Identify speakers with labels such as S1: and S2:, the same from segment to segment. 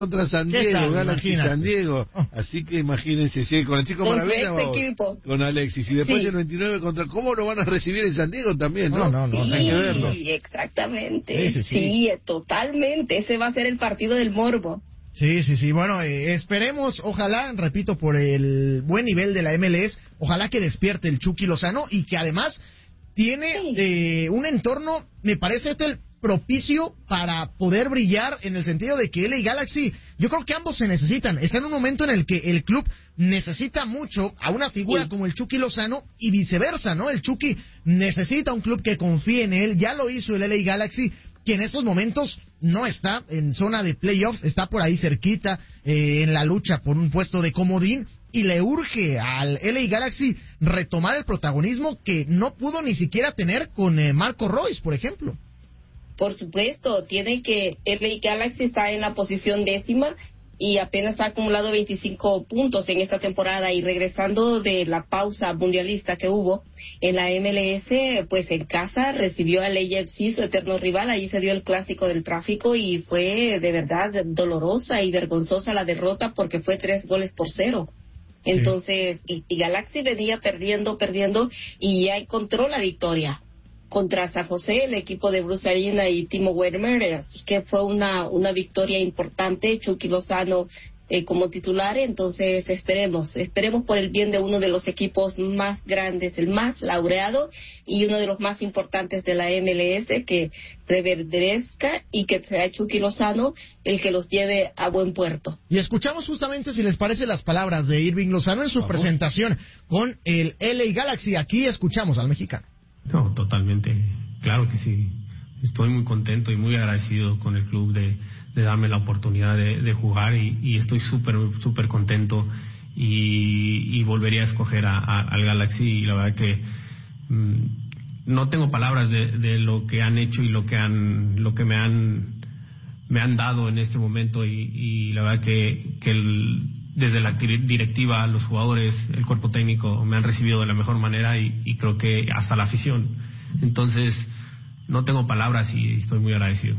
S1: contra San Diego, Galaxy San Diego. Así que imagínense, si con el Chico Maravilla con Alexis. Y después el 29 contra... ¿Cómo lo van a recibir en San Diego también, no?
S2: Sí,
S1: hay que verlo.
S2: Exactamente. Sí, totalmente. Ese va a ser el partido del morbo.
S3: Sí. Bueno, esperemos, ojalá, repito, por el buen nivel de la MLS, ojalá que despierte el Chucky Lozano y que además tiene un entorno, me parece, propicio para poder brillar, en el sentido de que LA Galaxy, yo creo que ambos se necesitan. Está en un momento en el que el club necesita mucho a una figura como el Chucky Lozano y viceversa, ¿no? El Chucky necesita un club que confíe en él. Ya lo hizo el LA Galaxy, que en estos momentos no está en zona de playoffs, está por ahí cerquita en la lucha por un puesto de comodín, y le urge al LA Galaxy retomar el protagonismo que no pudo ni siquiera tener con Marco Royce, por ejemplo.
S2: Por supuesto, LA Galaxy está en la posición 10ª y apenas ha acumulado 25 puntos en esta temporada, y regresando de la pausa mundialista que hubo en la MLS, pues en casa recibió al AFC, su eterno rival. Allí se dio el clásico del tráfico y fue de verdad dolorosa y vergonzosa la derrota, porque fue 3-0. Entonces, y Galaxy venía perdiendo y ya encontró la victoria contra San José, el equipo de Bruce Arena y Timo Werner, así que fue una victoria importante. Chucky Lozano como titular. Entonces esperemos por el bien de uno de los equipos más grandes, el más laureado y uno de los más importantes de la MLS, que reverdezca y que sea Chucky Lozano el que los lleve a buen puerto.
S3: Y escuchamos justamente, si les parece, las palabras de Irving Lozano en su presentación con el LA Galaxy. Aquí escuchamos al mexicano.
S4: No, totalmente, claro que sí. Estoy muy contento y muy agradecido con el club de darme la oportunidad de jugar, y estoy súper contento, y volvería a escoger al Galaxy, y la verdad que no tengo palabras de lo que han hecho y lo que me han dado en este momento, y la verdad que desde la directiva, los jugadores, el cuerpo técnico me han recibido de la mejor manera, y creo que hasta la afición. Entonces no tengo palabras y estoy muy agradecido.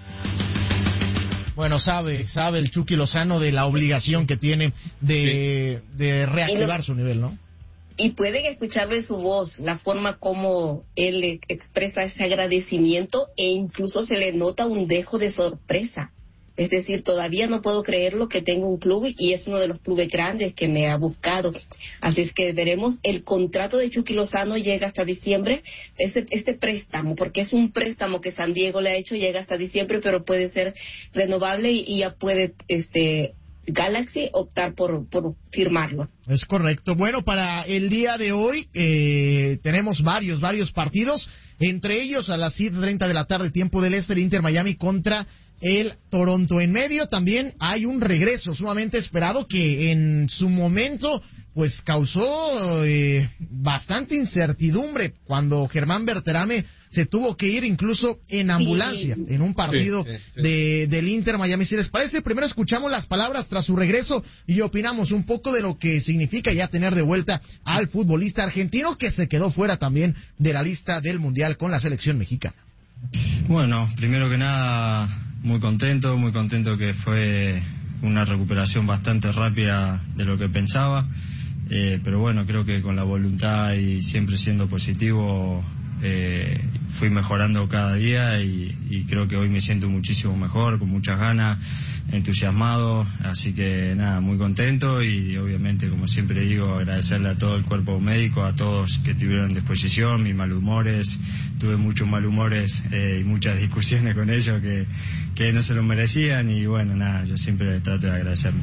S3: Bueno, sabe el Chucky Lozano de la obligación que tiene de reactivar su nivel, ¿no?
S2: Y pueden escucharlo en su voz, la forma como él expresa ese agradecimiento, e incluso se le nota un dejo de sorpresa. Es decir, todavía no puedo creerlo que tengo un club, y es uno de los clubes grandes que me ha buscado. Así es que veremos. El contrato de Chucky Lozano llega hasta diciembre. Este préstamo, porque es un préstamo que San Diego le ha hecho, llega hasta diciembre, pero puede ser renovable, y ya puede Galaxy optar por firmarlo.
S3: Es correcto. Bueno, para el día de hoy tenemos varios partidos, entre ellos a las 7:30 de la tarde, tiempo del este, el Inter Miami contra el Toronto. En medio también hay un regreso sumamente esperado que en su momento pues causó bastante incertidumbre cuando Germán Berterame se tuvo que ir incluso en ambulancia en un partido del Inter Miami. Si les parece, primero escuchamos las palabras tras su regreso y opinamos un poco de lo que significa ya tener de vuelta al futbolista argentino, que se quedó fuera también de la lista del Mundial con la selección mexicana.
S5: Bueno, primero que nada, muy contento que fue una recuperación bastante rápida de lo que pensaba, pero bueno, creo que con la voluntad y siempre siendo positivo fui mejorando cada día, y creo que hoy me siento muchísimo mejor, con muchas ganas, entusiasmado, así que nada, muy contento, y obviamente, como siempre digo, agradecerle a todo el cuerpo médico, a todos que tuvieron disposición, mis malhumores, tuve muchos malhumores y muchas discusiones con ellos que no se lo merecían, y bueno, nada, yo siempre trato de agradecerlo.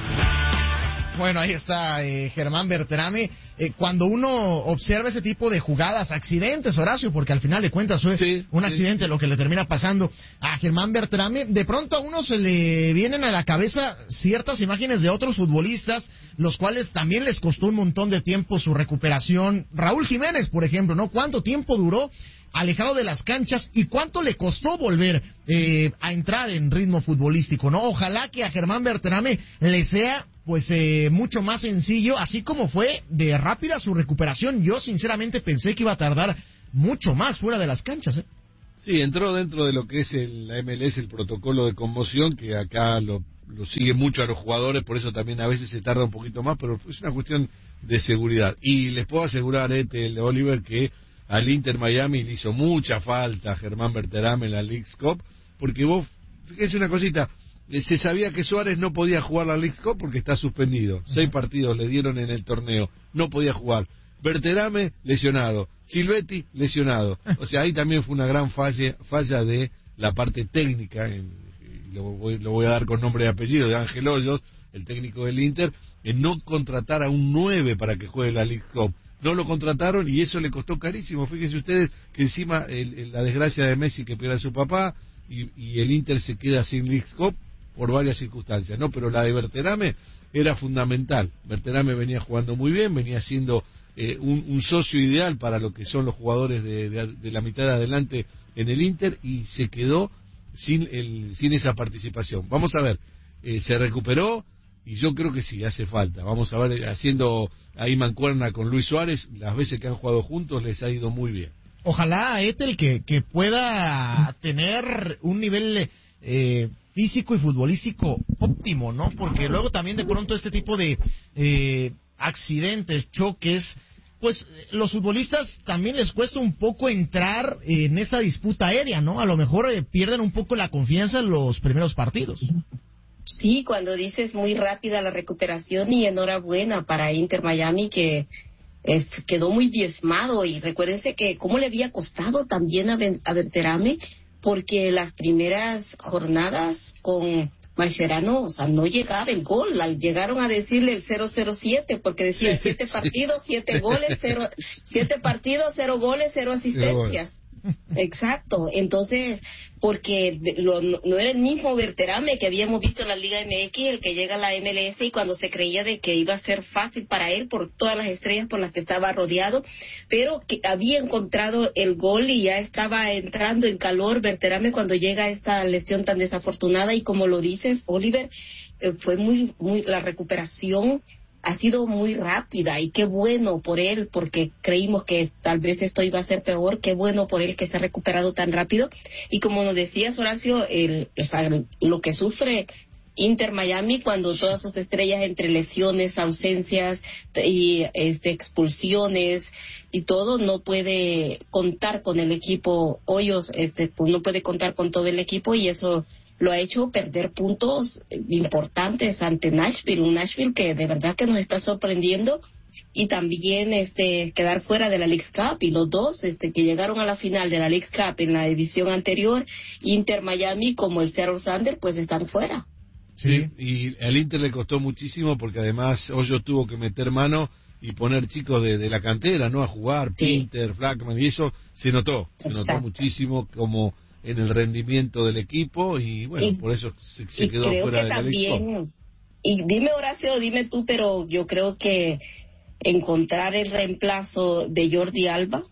S3: Bueno, ahí está Germán Berterame. Cuando uno observa ese tipo de jugadas, accidentes, Horacio, porque al final de cuentas fue un accidente lo que le termina pasando a Germán Berterame, de pronto a uno se le vienen a la cabeza ciertas imágenes de otros futbolistas, los cuales también les costó un montón de tiempo su recuperación. Raúl Jiménez, por ejemplo, ¿no? ¿Cuánto tiempo duró alejado de las canchas y cuánto le costó volver a entrar en ritmo futbolístico, ¿no? Ojalá que a Germán Berterame le sea pues mucho más sencillo, así como fue de rápida su recuperación. Yo sinceramente pensé que iba a tardar mucho más fuera de las canchas,
S1: Sí, entró dentro de lo que es la MLS, el protocolo de conmoción, que acá lo sigue mucho a los jugadores, por eso también a veces se tarda un poquito más, pero es una cuestión de seguridad. Y les puedo asegurar, Oliver, que al Inter Miami le hizo mucha falta a Germán Berterame en la Leagues Cup, porque vos, fíjense una cosita, se sabía que Suárez no podía jugar la Leagues Cup porque está suspendido. 6 partidos le dieron en el torneo, no podía jugar. Berterame lesionado, Silvetti lesionado. O sea, ahí también fue una gran falla de la parte técnica, lo voy a dar con nombre y apellido, de Ángel Hoyos, el técnico del Inter, en no contratar a un 9 para que juegue la League Cup. No lo contrataron y eso le costó carísimo. Fíjense ustedes que encima la desgracia de Messi, que pierde a su papá, y el Inter se queda sin League Cup por varias circunstancias, ¿no? Pero la de Berterame era fundamental. Berterame venía jugando muy bien, venía siendo un socio ideal para lo que son los jugadores de la mitad de adelante en el Inter, y se quedó sin esa participación. Vamos a ver, se recuperó, y yo creo que sí, hace falta. Vamos a ver, haciendo ahí mancuerna con Luis Suárez, las veces que han jugado juntos les ha ido muy bien.
S3: Ojalá, Ethel, que pueda tener un nivel físico y futbolístico óptimo, ¿no? Porque luego también de pronto este tipo de accidentes, choques, pues los futbolistas también les cuesta un poco entrar en esa disputa aérea, ¿no? A lo mejor pierden un poco la confianza en los primeros partidos.
S2: Sí, cuando dices muy rápida la recuperación, y enhorabuena para Inter Miami, que quedó muy diezmado, y recuérdense que cómo le había costado también a Berterame, porque las primeras jornadas con Mascherano, o sea, no llegaba el gol, llegaron a decirle el 007, porque decía 7 partidos, 7 goles, 7 partidos, 0 goles, 0 asistencias. Exacto, entonces, porque no era el mismo Berterame que habíamos visto en la Liga MX, el que llega a la MLS, y cuando se creía de que iba a ser fácil para él por todas las estrellas por las que estaba rodeado, pero que había encontrado el gol y ya estaba entrando en calor Berterame cuando llega esta lesión tan desafortunada. Y como lo dices, Oliver, fue muy la recuperación ha sido muy rápida, y qué bueno por él, porque creímos que tal vez esto iba a ser peor. Qué bueno por él que se ha recuperado tan rápido. Y como nos decías, Horacio, lo que sufre Inter Miami cuando todas sus estrellas, entre lesiones, ausencias y expulsiones y todo, no puede contar con el equipo. Hoyos pues no puede contar con todo el equipo, y eso lo ha hecho perder puntos importantes ante Nashville, un Nashville que de verdad que nos está sorprendiendo, y también quedar fuera de la Leagues Cup. Y los dos que llegaron a la final de la Leagues Cup en la edición anterior, Inter Miami como el Seattle Sounders, pues están fuera.
S1: Sí, y al Inter le costó muchísimo, porque además Hoyo tuvo que meter mano y poner chicos de la cantera, ¿no?, a jugar, sí. Pinter, Flackman, y eso se notó muchísimo como en el rendimiento del equipo, y bueno, por eso se quedó fuera de la League.
S2: Y dime, Horacio, dime tú, pero yo creo que encontrar el reemplazo de Jordi Alba.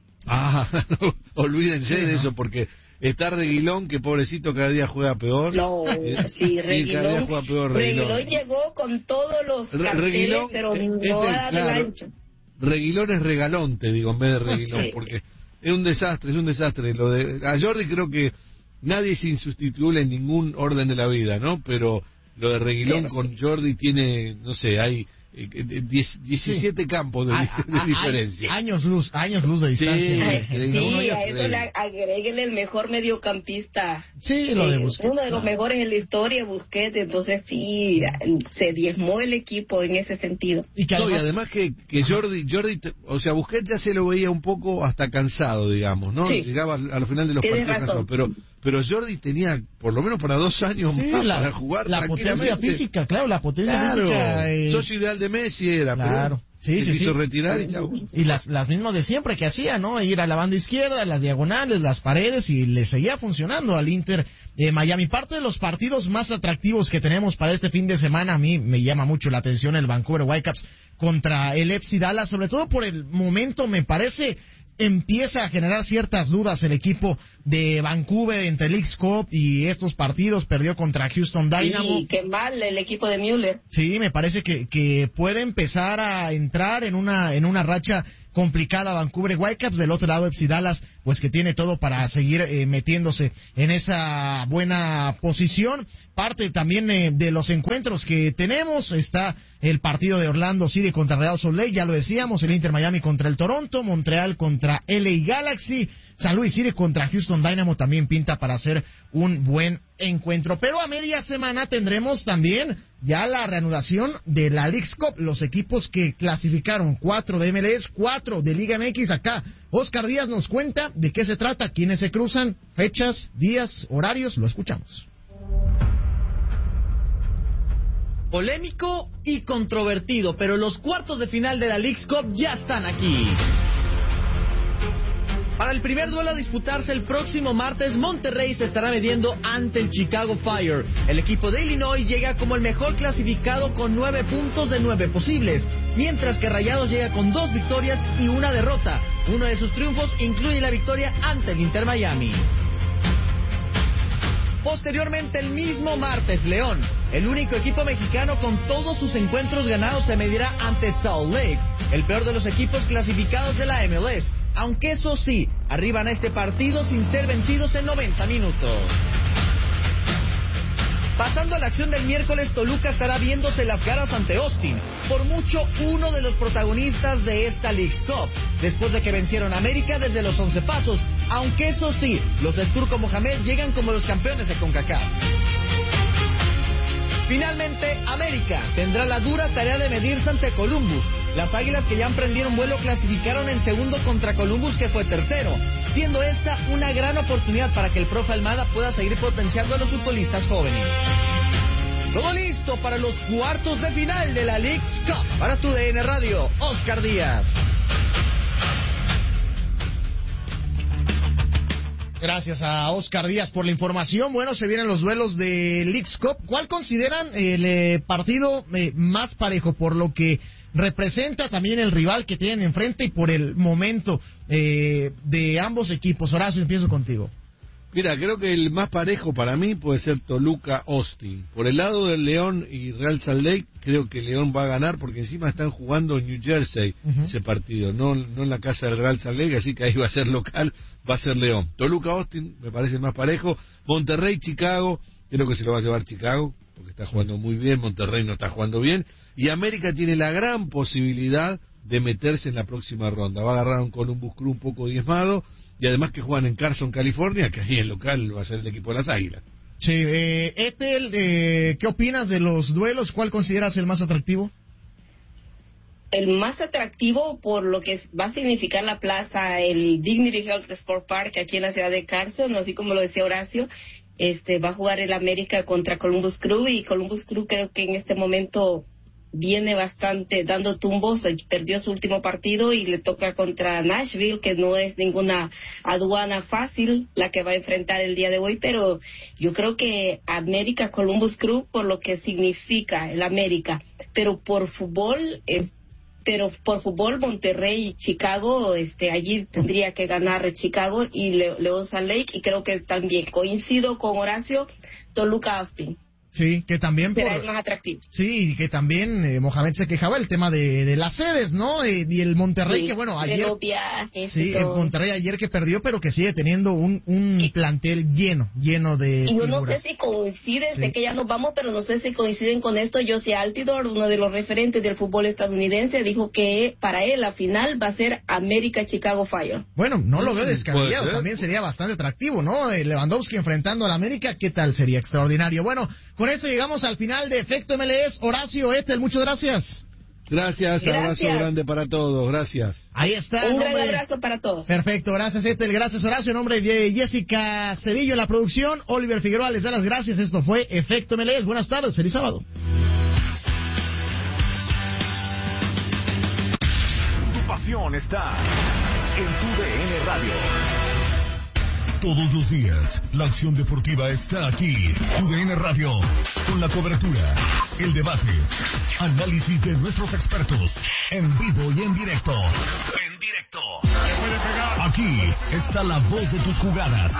S1: No, olvídense de eso, porque está Reguilón, que pobrecito cada día juega peor.
S2: No, sí, Reguilón,
S1: cada día juega peor
S2: Reguilón llegó con todos los carteles, pero no a darle el ancho.
S1: Reguilón es regalón, te digo, en vez de Reguilón, sí. Porque es un desastre. A Jordi creo que nadie es insustituible en ningún orden de la vida, ¿no? Pero lo de Reguilón con Jordi tiene, no sé, hay 17 campos de diferencia.
S3: Años luz de distancia.
S2: Sí, a eso le agréguele el mejor mediocampista.
S3: Sí, lo de Busquets.
S2: Uno de los mejores en la historia, Busquets. Entonces sí, se diezmó el equipo en ese sentido.
S1: Y además que Jordi, o sea, Busquets ya se lo veía un poco hasta cansado, digamos, ¿no? Sí. Llegaba a lo final de los partidos cansado, pero Jordi tenía por lo menos para 2 años más para jugar.
S3: La potencia física, claro, la potencia física.
S1: Socio ideal de Messi era,
S3: claro.
S1: Se quiso retirar y chau.
S3: Y las mismas de siempre que hacía, ¿no? Ir a la banda izquierda, las diagonales, las paredes, y le seguía funcionando al Inter de Miami. Parte de los partidos más atractivos que tenemos para este fin de semana, a mí me llama mucho la atención el Vancouver Whitecaps contra el FC Dallas, sobre todo por el momento. Me parece empieza a generar ciertas dudas el equipo de Vancouver entre Leagues Cup y estos partidos. Perdió contra Houston Dynamo.
S2: Sí, qué mal el equipo de Müller.
S3: Sí, me parece que puede empezar a entrar en una racha complicada Vancouver Whitecaps. Del otro lado, FC Dallas, pues que tiene todo para seguir metiéndose en esa buena posición. Parte también de los encuentros que tenemos, está el partido de Orlando City contra Real Salt Lake, ya lo decíamos, el Inter Miami contra el Toronto, Montreal contra LA Galaxy, San Luis City contra Houston Dynamo también pinta para hacer un buen encuentro. Pero a media semana tendremos también ya la reanudación de la Leagues Cup, los equipos que clasificaron, 4 de MLS, 4 de Liga MX. Acá Oscar Díaz nos cuenta de qué se trata, quiénes se cruzan, fechas, días, horarios, lo escuchamos.
S6: Polémico y controvertido, pero los cuartos de final de la Leagues Cup ya están aquí. Para el primer duelo a disputarse el próximo martes, Monterrey se estará midiendo ante el Chicago Fire. El equipo de Illinois llega como el mejor clasificado con 9 puntos de 9 posibles, mientras que Rayados llega con 2 victorias y 1 derrota. Uno de sus triunfos incluye la victoria ante el Inter Miami. Posteriormente, el mismo martes, León, el único equipo mexicano con todos sus encuentros ganados, se medirá ante Salt Lake, el peor de los equipos clasificados de la MLS, aunque eso sí, arriban a este partido sin ser vencidos en 90 minutos. Pasando a la acción del miércoles, Toluca estará viéndose las caras ante Austin, por mucho uno de los protagonistas de esta Leagues Cup, después de que vencieron a América desde los 11 pasos, aunque eso sí, los del Turco Mohamed llegan como los campeones de CONCACAF. Finalmente, América tendrá la dura tarea de medirse ante Columbus. Las Águilas, que ya emprendieron vuelo, clasificaron en segundo contra Columbus, que fue tercero, siendo esta una gran oportunidad para que el profe Almada pueda seguir potenciando a los futbolistas jóvenes. Todo listo para los cuartos de final de la Leagues Cup. Para tu DN Radio, Oscar Díaz.
S3: Gracias a Oscar Díaz por la información. Bueno, se vienen los duelos de Leagues Cup. ¿Cuál consideran el partido más parejo por lo que representa también el rival que tienen enfrente y por el momento de ambos equipos? Horacio, empiezo contigo.
S1: Mira, creo que el más parejo para mí puede ser Toluca-Austin. Por el lado del León y Real Salt Lake, creo que León va a ganar porque encima están jugando en New Jersey ese partido, no en la casa del Real Salt Lake, así que ahí va a ser local, va a ser León. Toluca-Austin me parece el más parejo. Monterrey-Chicago, creo que se lo va a llevar Chicago porque está jugando muy bien, Monterrey no está jugando bien, y América tiene la gran posibilidad de meterse en la próxima ronda. Va a agarrar a un Columbus Crew un poco diezmado, y además que juegan en Carson, California, que ahí en local va a ser el equipo de las Águilas.
S3: Sí, Ethel, ¿qué opinas de los duelos? ¿Cuál consideras el más atractivo?
S2: El más atractivo por lo que va a significar la plaza, el Dignity Health Sport Park aquí en la ciudad de Carson, así como lo decía Horacio, va a jugar el América contra Columbus Crew, y Columbus Crew creo que en este momento viene bastante dando tumbos, perdió su último partido y le toca contra Nashville, que no es ninguna aduana fácil la que va a enfrentar el día de hoy, pero yo creo que América Columbus Crew por lo que significa el América, pero por fútbol Monterrey y Chicago, allí tendría que ganar Chicago y León Salt Lake, y creo que también coincido con Horacio, Toluca Austin.
S3: Sí, que también
S2: será el más atractivo.
S3: Sí, que también Mohamed se quejaba el tema de las sedes, ¿no? Y el Monterrey, sí, que bueno, ayer...
S2: los viajes
S3: sí, el Monterrey ayer que perdió, pero que sigue teniendo un plantel lleno de
S2: y yo
S3: figuras.
S2: No sé si coincide, sé que ya nos vamos, pero no sé si coinciden con esto. Josie Altidore, uno de los referentes del fútbol estadounidense, dijo que para él la final va a ser América-Chicago Fire.
S3: Bueno, no lo veo descabellado, también sería bastante atractivo, ¿no? Lewandowski enfrentando al América, ¿qué tal? Sería extraordinario. Bueno, con eso llegamos al final de Efecto MLS. Horacio, Ethel, muchas gracias.
S1: Gracias, abrazo grande para todos, gracias.
S3: Ahí está.
S2: Un gran abrazo para todos.
S3: Perfecto, gracias Ethel, gracias Horacio. En nombre de Jessica Cedillo en la producción, Oliver Figueroa les da las gracias. Esto fue Efecto MLS. Buenas tardes, feliz sábado.
S7: Tu pasión está en tu DN Radio. Todos los días, la acción deportiva está aquí. TUDN Radio, con la cobertura, el debate, análisis de nuestros expertos, en vivo y en directo. En directo. Aquí está la voz de tus jugadas.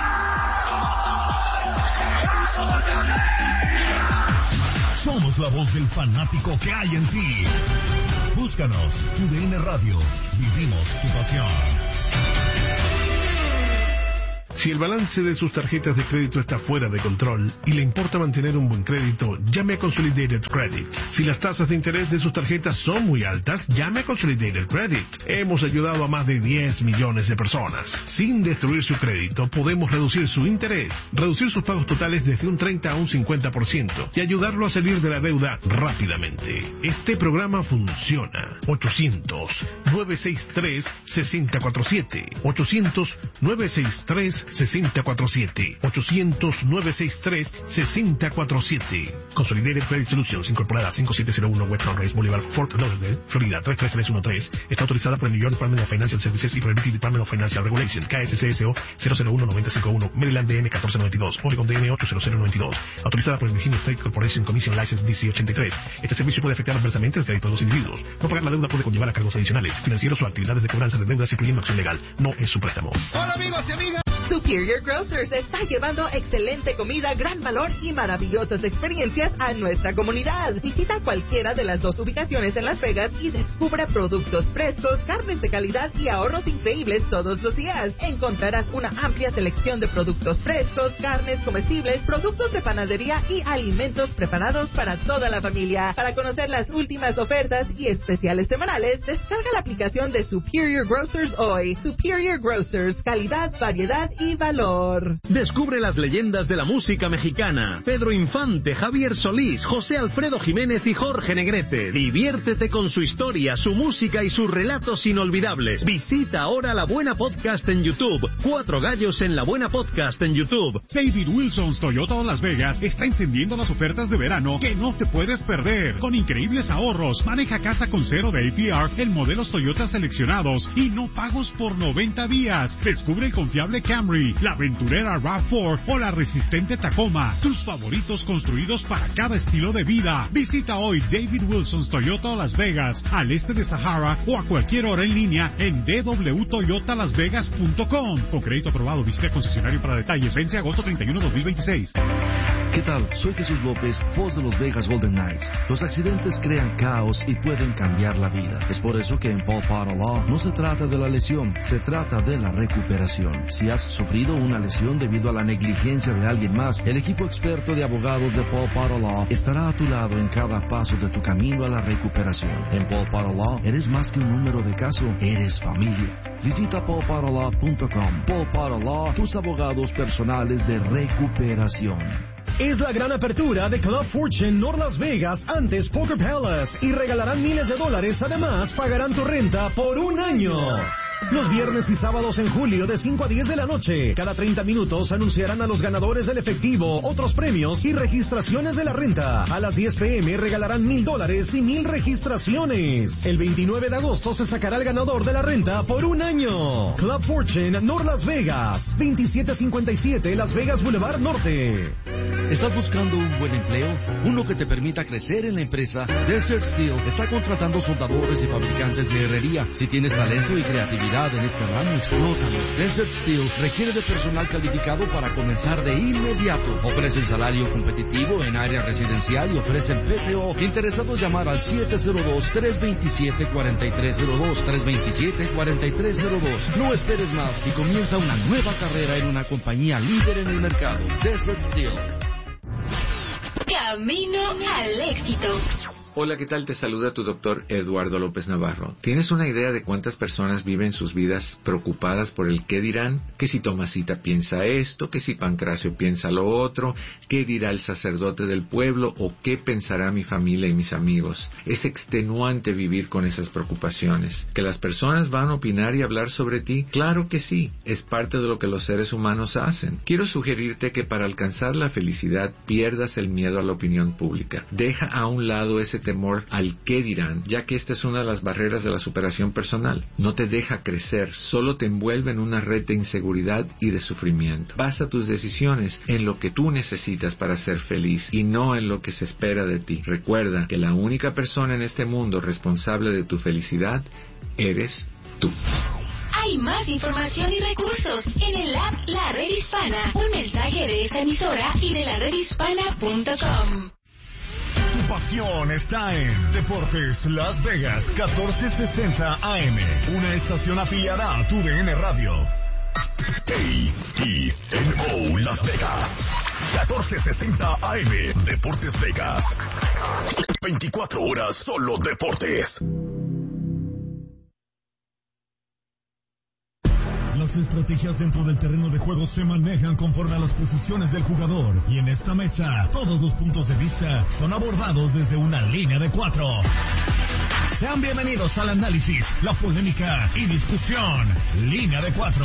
S7: Somos la voz del fanático que hay en ti. Búscanos, TUDN Radio. Vivimos tu pasión.
S8: Si el balance de sus tarjetas de crédito está fuera de control y le importa mantener un buen crédito, llame a Consolidated Credit. Si las tasas de interés de sus tarjetas son muy altas, llame a Consolidated Credit. Hemos ayudado a más de 10 millones de personas. Sin destruir su crédito, podemos reducir su interés, reducir sus pagos totales desde un 30 a un 50% y ayudarlo a salir de la deuda rápidamente. Este programa funciona. 800-963-6047. 800-963-6047. 800-963-6047. Consolidated Credit Solutions, incorporada 5701 West Sunrise Boulevard, Fort Lauderdale, Florida 33313. Está autorizada por el New York Department of Financial Services y por el British Department of Financial Regulation, KSCSO 001951, Maryland DN 1492, Oregon DN 80092. Autorizada por el Virginia State Corporation Commission License DC 83. Este servicio puede afectar adversamente el crédito de los individuos. No pagar la deuda puede conllevar a cargos adicionales, financieros o actividades de cobranza de deudas incluyendo acción legal. No es su préstamo.
S9: Hola amigos y amigas.
S10: Superior Grocers está llevando excelente comida, gran valor y maravillosas experiencias a nuestra comunidad. Visita cualquiera de las 2 ubicaciones en Las Vegas y descubra productos frescos, carnes de calidad y ahorros increíbles todos los días. Encontrarás una amplia selección de productos frescos, carnes comestibles, productos de panadería y alimentos preparados para toda la familia. Para conocer las últimas ofertas y especiales semanales, descarga la aplicación de Superior Grocers hoy. Superior Grocers, calidad, variedad y valor.
S11: Descubre las leyendas de la música mexicana. Pedro Infante, Javier Solís, José Alfredo Jiménez y Jorge Negrete. Diviértete con su historia, su música y sus relatos inolvidables. Visita ahora La Buena Podcast en YouTube. 4 gallos en La Buena Podcast en YouTube.
S12: David Wilson's Toyota Las Vegas está encendiendo las ofertas de verano que no te puedes perder. Con increíbles ahorros, maneja casa con 0 de APR en modelos Toyota seleccionados y no pagos por 90 días. Descubre el confiable Camry, la aventurera RAV4 o la resistente Tacoma, tus favoritos construidos para cada estilo de vida. Visita hoy David Wilson's Toyota Las Vegas, al este de Sahara, o a cualquier hora en línea en www.toyotalasvegas.com. Con crédito aprobado, visita concesionario para detalles. Vence agosto 31, 2026.
S13: ¿Qué tal? Soy Jesús López, voz de los Vegas Golden Knights. Los accidentes crean caos y pueden cambiar la vida. Es por eso que en Paul Potter Law no se trata de la lesión, se trata de la recuperación. Si has sufrido una lesión debido a la negligencia de alguien más, el equipo experto de abogados de Paul Potter Law estará a tu lado en cada paso de tu camino a la recuperación. En Paul Potter Law eres más que un número de caso, eres familia. Visita paulpotterlaw.com. Paul Potter Law, tus abogados personales de recuperación.
S14: Es la gran apertura de Club Fortune North Las Vegas, antes Poker Palace, y regalarán miles de dólares. Además, pagarán tu renta por 1 año. Los viernes y sábados en julio de 5 a 10 de la noche. Cada 30 minutos anunciarán a los ganadores del efectivo, otros premios y registraciones de la renta. A las 10 p.m. regalarán $1,000 y 1,000 registraciones. El 29 de agosto se sacará el ganador de la renta por 1 año. Club Fortune North Las Vegas, 2757 Las Vegas Boulevard Norte.
S13: ¿Estás buscando un buen empleo? Uno que te permita crecer en la empresa. Desert Steel está contratando soldadores y fabricantes de herrería. Si tienes talento y creatividad en este ramo, explótalo. Desert Steel requiere de personal calificado para comenzar de inmediato. Ofrecen salario competitivo en área residencial y ofrecen PTO. Interesados, llamar al 702-327-4302. 327-4302. No esperes más y comienza una nueva carrera en una compañía líder en el mercado. Desert Steel.
S15: Camino al éxito.
S16: Hola, ¿qué tal? Te saluda tu doctor Eduardo López Navarro. ¿Tienes una idea de cuántas personas viven sus vidas preocupadas por el qué dirán? Que si Tomasita piensa esto, que si Pancracio piensa lo otro, qué dirá el sacerdote del pueblo o qué pensará mi familia y mis amigos. Es extenuante vivir con esas preocupaciones. ¿Que las personas van a opinar y hablar sobre ti? Claro que sí, es parte de lo que los seres humanos hacen. Quiero sugerirte que para alcanzar la felicidad pierdas el miedo a la opinión pública. Deja a un lado ese temor al qué dirán, ya que esta es una de las barreras de la superación personal. No te deja crecer, solo te envuelve en una red de inseguridad y de sufrimiento. Basa tus decisiones en lo que tú necesitas para ser feliz y no en lo que se espera de ti. Recuerda que la única persona en este mundo responsable de tu felicidad eres tú.
S15: Hay más información y recursos en el app La Red Hispana. Un mensaje de esta emisora y de laredhispana.com.
S7: pasión está en Deportes Las Vegas 1460 AM, una estación afiliada a TUDN Radio. KENO Las Vegas 1460 AM, Deportes Vegas. 24 horas solo deportes.
S9: Las estrategias dentro del terreno de juego se manejan conforme a las posiciones del jugador. Y en esta mesa, todos los puntos de vista son abordados desde una línea de 4. Sean bienvenidos al análisis, la polémica y discusión. Línea de 4.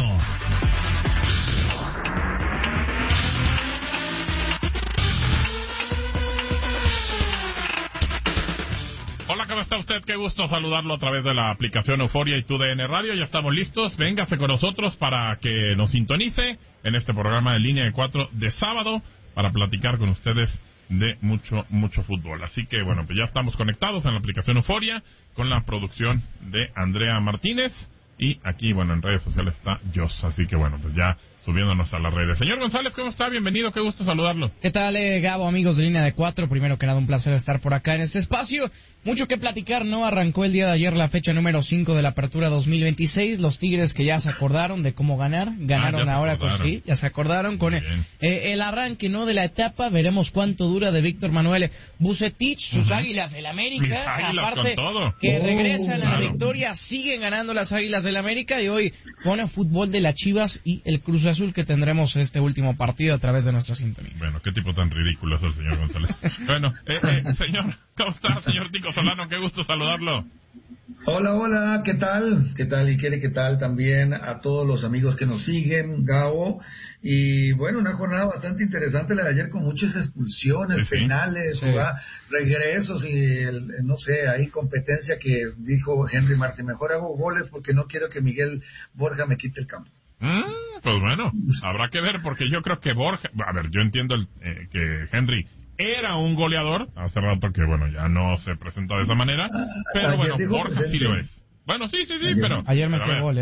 S17: Hola, ¿cómo está usted? Qué gusto saludarlo a través de la aplicación Euforia y TUDN Radio. Ya estamos listos. Véngase con nosotros para que nos sintonice en este programa de Línea de 4 de sábado para platicar con ustedes de mucho fútbol. Así que, bueno, pues ya estamos conectados en la aplicación Euforia con la producción de Andrea Martínez. Y aquí, bueno, en redes sociales está Jos. Así que, bueno, pues ya subiéndonos a las redes. Señor González, ¿cómo está? Bienvenido, qué gusto saludarlo.
S18: ¿Qué tal, Gabo, amigos de Línea de 4? Primero que nada, un placer estar por acá en este espacio. Mucho que platicar, ¿no? Arrancó el día de ayer la fecha número 5 de la Apertura 2026. Los Tigres que ya se acordaron de cómo ganar. Ganaron ahora con sí, ya se acordaron con el arranque, ¿no? De la etapa. Veremos cuánto dura de Víctor Manuel Vucetich, sus Águilas del América. Aparte que regresan a la victoria, siguen ganando las Águilas del América y hoy con fútbol de las Chivas y el Cruz Azul que tendremos este último partido a través de nuestra sintonía.
S17: Bueno, qué tipo tan ridículo es el señor González. Bueno, señor, ¿cómo está, señor Tico Solano? Qué gusto saludarlo.
S19: Hola, ¿qué tal? ¿Qué tal, Ikere? ¿Qué tal también a todos los amigos que nos siguen, Gabo? Y bueno, una jornada bastante interesante la de ayer con muchas expulsiones, penales, regresos y no sé, hay competencia que dijo Henry Martin, mejor hago goles porque no quiero que Miguel Borja me quite el campo.
S17: Pues bueno, habrá que ver porque yo creo que Borja, a ver, yo entiendo que Henry era un goleador, hace rato que bueno, ya no se presenta de esa manera, pero bueno, Borja sí lo es. Bueno, sí, pero...
S18: Ayer metió gol,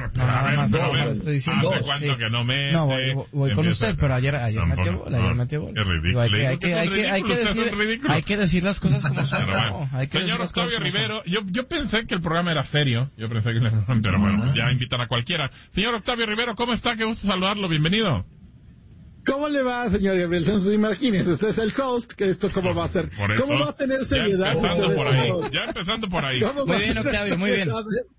S17: estoy diciendo... ¿Hace cuánto que no mete?
S18: No, voy con usted, pero ayer metió gol,
S17: Es ridículo.
S18: Hay que decir las cosas como son.
S17: Señor Octavio Rivero, yo pensé que el programa era serio, pero bueno, pues ya invitan a cualquiera. Señor Octavio Rivero, ¿cómo está? Qué gusto saludarlo, bienvenido.
S20: ¿Cómo le va, señor Gabriel Santos? Imagínese, usted es el host, que esto cómo va a ser. ¿Cómo va a tener seriedad?
S17: Ya empezando por ahí.
S18: Muy bien, Octavio, muy bien.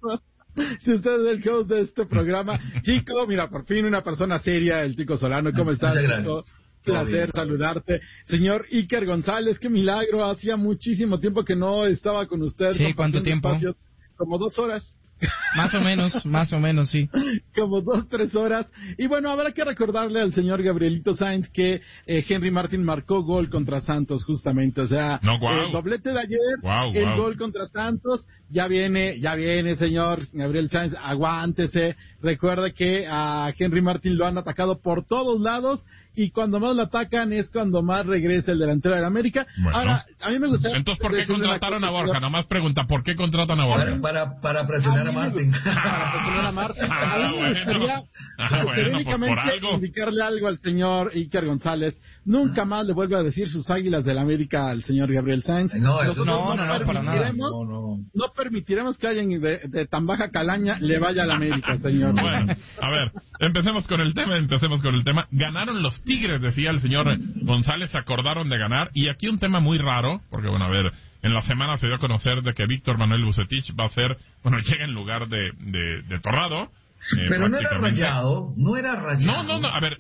S20: Si usted es el host de este programa. Chico, mira, por fin una persona seria, el Tico Solano. ¿Cómo estás, Chico? Placer saludarte. Señor Iker González, qué milagro. Hacía muchísimo tiempo que no estaba con usted.
S18: Sí, ¿cuánto tiempo?
S20: Como 2 horas.
S18: Más o menos, sí.
S20: Como 2-3 horas. Y bueno, habrá que recordarle al señor Gabrielito Sainz que Henry Martin marcó gol contra Santos justamente. O sea, el doblete de ayer, el gol contra Santos. Ya viene, señor Gabriel Sainz, aguántese. Recuerde que a Henry Martin lo han atacado por todos lados y cuando más lo atacan es cuando más regresa el delantero del América.
S17: Bueno.
S20: Ahora, a mí me gustaría...
S17: Entonces, ¿por qué contrataron a Borja? Nomás pregunta, ¿por qué contratan a Borja?
S19: Para presionar a Martin.
S20: Para presionar a Martin. A mí me gustaría técnicamente indicarle algo al señor Iker González. Nunca más le vuelvo a decir sus Águilas del América al señor Gabriel Sainz.
S19: No,
S20: para nada. No permitiremos que alguien de tan baja calaña le vaya a la América, señor.
S17: Bueno, a ver, empecemos con el tema. Ganaron los Tigres, decía el señor González, se acordaron de ganar. Y aquí un tema muy raro, porque bueno, a ver, en la semana se dio a conocer de que Víctor Manuel Vucetich va a ser, bueno, llega en lugar de Torrado.
S19: Pero no era Rayado.
S17: No, a ver,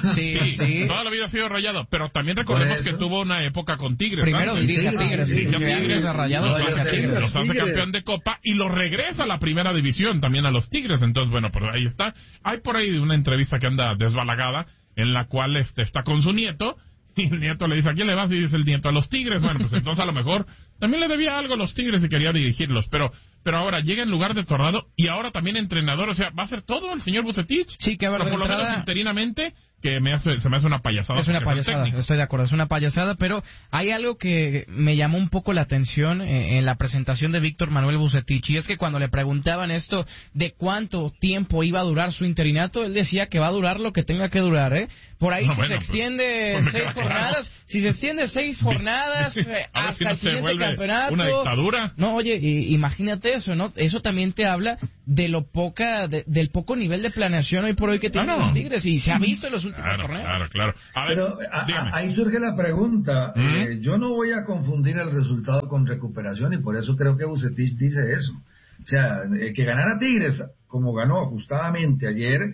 S17: sí. Toda la vida ha sido Rayado, pero también recordemos que tuvo una época con Tigres.
S18: Primero dirige a Tigres, a Rayados,
S17: los hace campeón de Copa y los regresa a la primera división también a los Tigres. Entonces, bueno, pero ahí está. Hay por ahí una entrevista que anda desbalagada en la cual está con su nieto y el nieto le dice, ¿a quién le vas? Y dice el nieto, a los Tigres. Bueno, pues entonces a lo mejor también le debía algo a los Tigres y quería dirigirlos, pero ahora llega en lugar de Torrado y ahora también entrenador, o sea, ¿va a hacer todo el señor Vucetich?
S18: Sí, que
S17: por lo menos interinamente, que se me hace una payasada.
S18: Es una payasada, estoy de acuerdo, es una payasada, pero hay algo que me llamó un poco la atención en la presentación de Víctor Manuel Vucetich, y es que cuando le preguntaban esto de cuánto tiempo iba a durar su interinato, él decía que va a durar lo que tenga que durar, ¿eh? Por ahí se extiende 6 jornadas, si se extiende 6 jornadas hasta el siguiente campeonato.
S17: ¿Una dictadura?
S18: No, oye, imagínate eso, ¿no? Eso también te habla de lo del poco nivel de planeación hoy por hoy que tienen los Tigres, y se ha visto en los últimos torneos.
S17: Claro. A ver,
S19: pero ahí surge la pregunta. Yo no voy a confundir el resultado con recuperación, y por eso creo que Vucetich dice eso. O sea, que ganara Tigres como ganó ajustadamente ayer,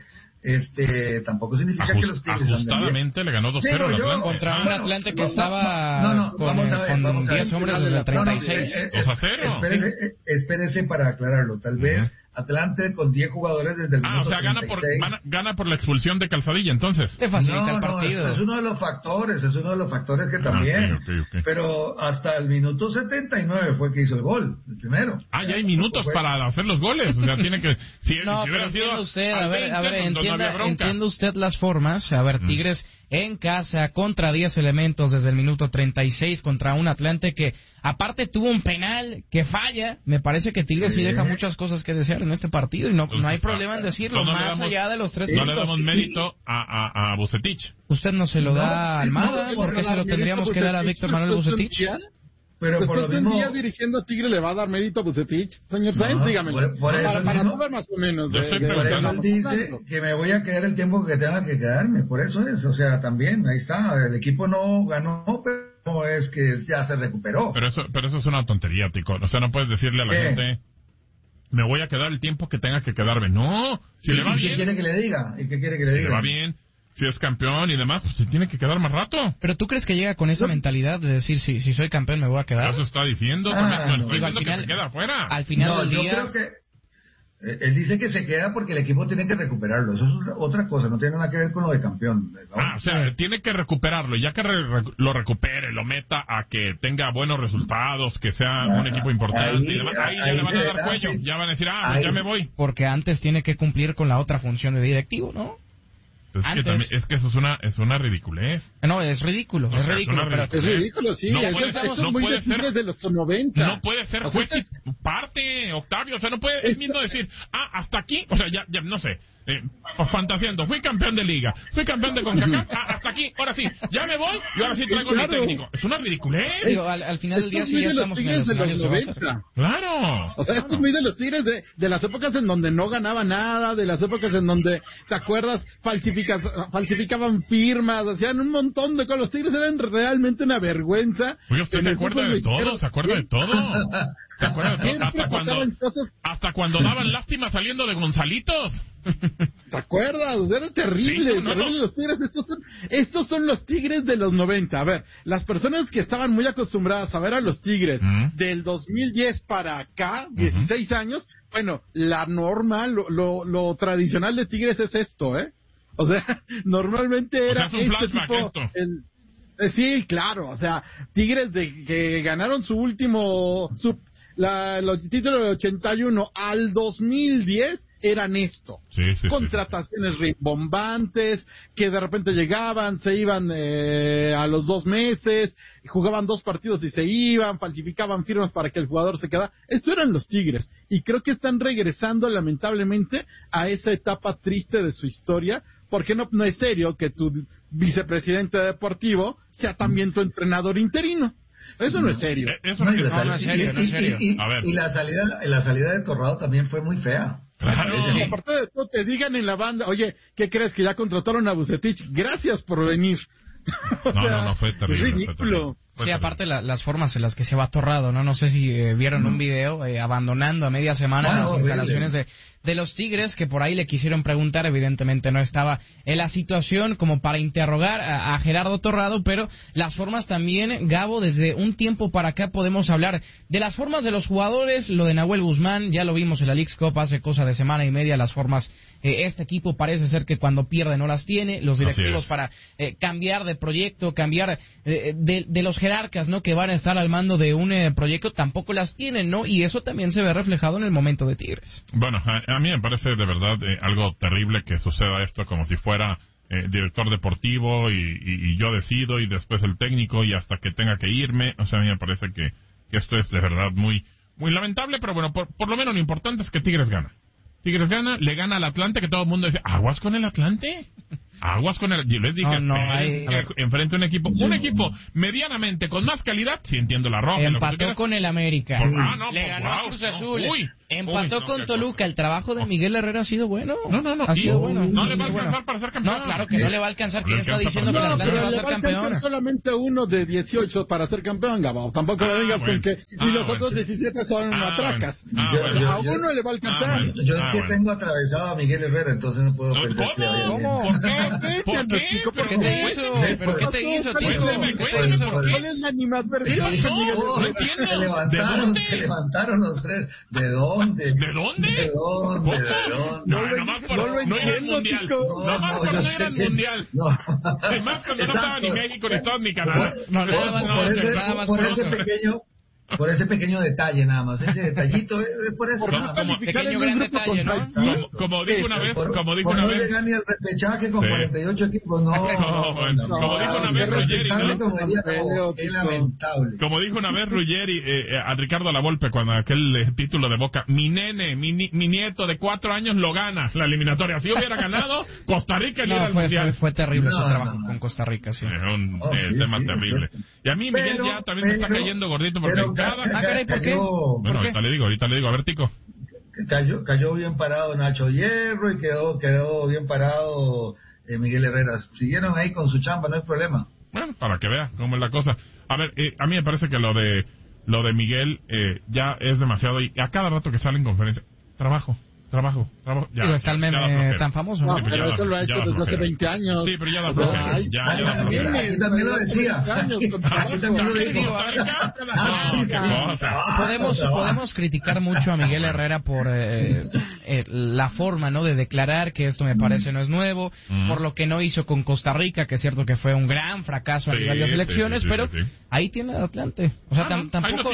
S19: tampoco significa que los Tigres
S17: ajustadamente le ganó 2-0 al Atlante
S18: contra un Atlante que estaba con 10 hombres desde el 36.
S17: 2-0.
S19: Espérese para aclararlo. Tal vez Atlante con 10 jugadores desde el minuto 36.
S17: Gana por la expulsión de Calzadilla, entonces.
S18: Te facilita el partido.
S19: Es uno de los factores que también. Okay. Pero hasta el minuto 79 fue que hizo el gol, el primero.
S17: Ya hay minutos para hacer los goles. O sea, tiene que. Si hubiera sido.
S18: Usted, a ver, entienda usted las formas. A ver, Tigres en casa contra 10 elementos desde el minuto 36 contra un Atlante que aparte tuvo un penal que falla. Me parece que Tigres sí deja muchas cosas que desear en este partido, y no hay problema en decirlo, más allá de los 3 puntos.
S17: No le damos mérito a Vucetich.
S18: Usted no se lo da a Almada, ¿por qué se lo tendríamos que dar a Víctor Manuel Vucetich?
S19: Pero
S20: después por lo mismo... un día dirigiendo a Tigre le va a dar mérito a Vucetich. Señor Sainz, dígamelo. Para saber más o menos.
S19: Por eso él dice que me voy a quedar el tiempo que tenga que quedarme. Por eso es. O sea, también, ahí está. El equipo no ganó, pero no es que ya se recuperó.
S17: Pero eso es una tontería, Tico. O sea, no puedes decirle a la gente... Me voy a quedar el tiempo que tenga que quedarme. No, si le va bien.
S19: ¿Qué quiere que le diga?
S17: Si le va bien, si es campeón y demás, pues se tiene que quedar más rato.
S18: Pero ¿tú crees que llega con esa mentalidad de decir, si soy campeón me voy a quedar?
S17: Eso está diciendo, diciendo que se queda afuera.
S18: Al final del día...
S19: Yo creo que él dice que se queda porque el equipo tiene que recuperarlo. Eso es otra cosa, no tiene nada que ver con lo de campeón.
S17: O sea, tiene que recuperarlo. Y ya que lo recupere, lo meta a que tenga buenos resultados, que sea un equipo importante. Ahí ya le van a dar cuello. Ya van a decir, pues ya me voy.
S18: Porque antes tiene que cumplir con la otra función de directivo, ¿no?
S17: Es que eso es una ridiculez.
S18: No, es ridículo, es
S20: ridículo, sí. No puede ser de los 90.
S17: No puede ser juez parte, Octavio, o sea, no puede, es mismo decir, hasta aquí, o sea, ya no sé, fantaseando, fui campeón de liga, fui campeón de CONCACAF, hasta aquí, ahora sí, ya me voy y ahora sí traigo mi técnico. Es una ridiculez.
S18: Digo, al final del día sí ya estamos en el escenario de los 90.
S17: Claro.
S20: O sea, esto es muy de los Tigres de las épocas en donde no ganaba nada, de las épocas en donde, ¿te acuerdas? Falsificaban firmas, hacían un montón de cosas. Los Tigres eran realmente una vergüenza.
S17: Oye, usted se acuerda de todo, se acuerda de todo. ¿Se acuerda de todo? Hasta cuando daban lástima saliendo de Gonzalitos.
S20: ¿Te acuerdas? Era terrible. Sí, terrible los Tigres. Estos son los Tigres de los 90. A ver, las personas que estaban muy acostumbradas a ver a los Tigres del 2010 para acá, 16 años, bueno, la norma, lo tradicional de Tigres es esto, ¿eh? O sea, normalmente era
S17: un flashback
S20: tipo, sí, claro, o sea, Tigres que ganaron su último los títulos del 81 al 2010 eran esto. Contrataciones rimbombantes que de repente llegaban, se iban a los 2 meses, jugaban 2 partidos y se iban, falsificaban firmas para que el jugador se quedara. Esto eran los Tigres y creo que están regresando lamentablemente a esa etapa triste de su historia, porque no es serio que tu vicepresidente deportivo sea también tu entrenador interino. Eso no es serio.
S17: Eso no es serio.
S19: Y la salida de Torrado también fue muy fea.
S20: Claro. Sí. Aparte de todo, te digan en la banda, oye, ¿qué crees? Que ya contrataron a Vucetich. Gracias por venir.
S17: No, fue terrible.
S20: Es ridículo.
S18: Sí, aparte las formas en las que se va Torrado, ¿no? No sé si vieron un video abandonando a media semana las instalaciones de los Tigres, que por ahí le quisieron preguntar, evidentemente no estaba en la situación como para interrogar a Gerardo Torrado, pero las formas también, Gabo, desde un tiempo para acá podemos hablar de las formas de los jugadores, lo de Nahuel Guzmán, ya lo vimos en la Leagues Cup hace cosa de semana y media, las formas, este equipo parece ser que cuando pierde no las tiene, los directivos para cambiar de proyecto, cambiar de los jerarcas, ¿no? Que van a estar al mando de un proyecto, tampoco las tienen, ¿no? Y eso también se ve reflejado en el momento de Tigres.
S17: Bueno, a mí me parece de verdad algo terrible que suceda esto como si fuera director deportivo y yo decido y después el técnico y hasta que tenga que irme. O sea, a mí me parece que esto es de verdad muy muy lamentable, pero bueno, por lo menos lo importante es que Tigres gana. Tigres gana, le gana al Atlante, que todo el mundo dice, ¿aguas con el Atlante? Aguas con el... Yo les dije, enfrente a un equipo medianamente con más calidad, si entiendo la roja.
S18: Empató con el América. Le ganó a Cruz Azul. Empató con Toluca. El trabajo de Miguel Herrera ha sido bueno.
S17: No.
S18: Ha sido bueno.
S17: No le va a alcanzar para ser campeón.
S18: No, claro que no le va a alcanzar. ¿Quién está diciendo que el Atlante va a ser campeón?
S20: Solamente uno de 18 para ser campeón, Gabo. Tampoco me vengas con que... Y los otros 17 son matracas. A uno le va a alcanzar.
S19: Yo es que tengo atravesado a Miguel Herrera, entonces no puedo pensar que vaya bien.
S17: ¿Por qué?
S18: ¿Por qué te hizo? ¿Pero qué te hizo, tío?
S20: ¿Cuál es la animadversión?
S19: Se levantaron los tres. ¿De dónde?
S17: ¿De dónde? No lo entiendo, chico. Nomás cuando no era el mundial. Además cuando no estaba ni México, ni Estados, ni Canadá.
S19: Por ese pequeño detalle nada más, ese detallito es por eso.
S18: Como pequeño gran detalle, ¿no?
S17: Como dijo una vez,
S19: no llegar ni al repechaje con 48 equipos,
S17: como dijo una vez Ruggeri,
S19: es lamentable.
S17: Como dijo una vez Ruggeri a Ricardo Lavolpe cuando aquel título de Boca, mi nieto de 4 años lo gana la eliminatoria. Si hubiera ganado, Costa Rica iría al mundial.
S18: Fue terrible su trabajo con Costa Rica, sí.
S17: Es un tema terrible. Y a mí Miguel ya también me está cayendo gordito porque
S18: ¿por qué?
S17: Bueno, ahorita le digo, a ver, Tico.
S19: Cayó bien parado Nacho Hierro y quedó bien parado Miguel Herrera. Siguieron ahí con su chamba, no hay problema.
S17: Bueno, para que vea cómo es la cosa. A ver, a mí me parece que lo de Miguel ya es demasiado, y a cada rato que sale en conferencia, trabajo. Ya,
S18: está el meme tan famoso.
S20: No, pero eso lo ha hecho desde hace 20 años.
S17: Sí, pero ya da flojera.
S19: Aquí también lo decía.
S18: Podemos criticar mucho a Miguel Herrera por la forma, ¿no?, de declarar que esto me parece no es nuevo, por lo que no hizo con Costa Rica, que es cierto que fue un gran fracaso a nivel de selecciones, pero ahí tiene el Atlante. O sea, tampoco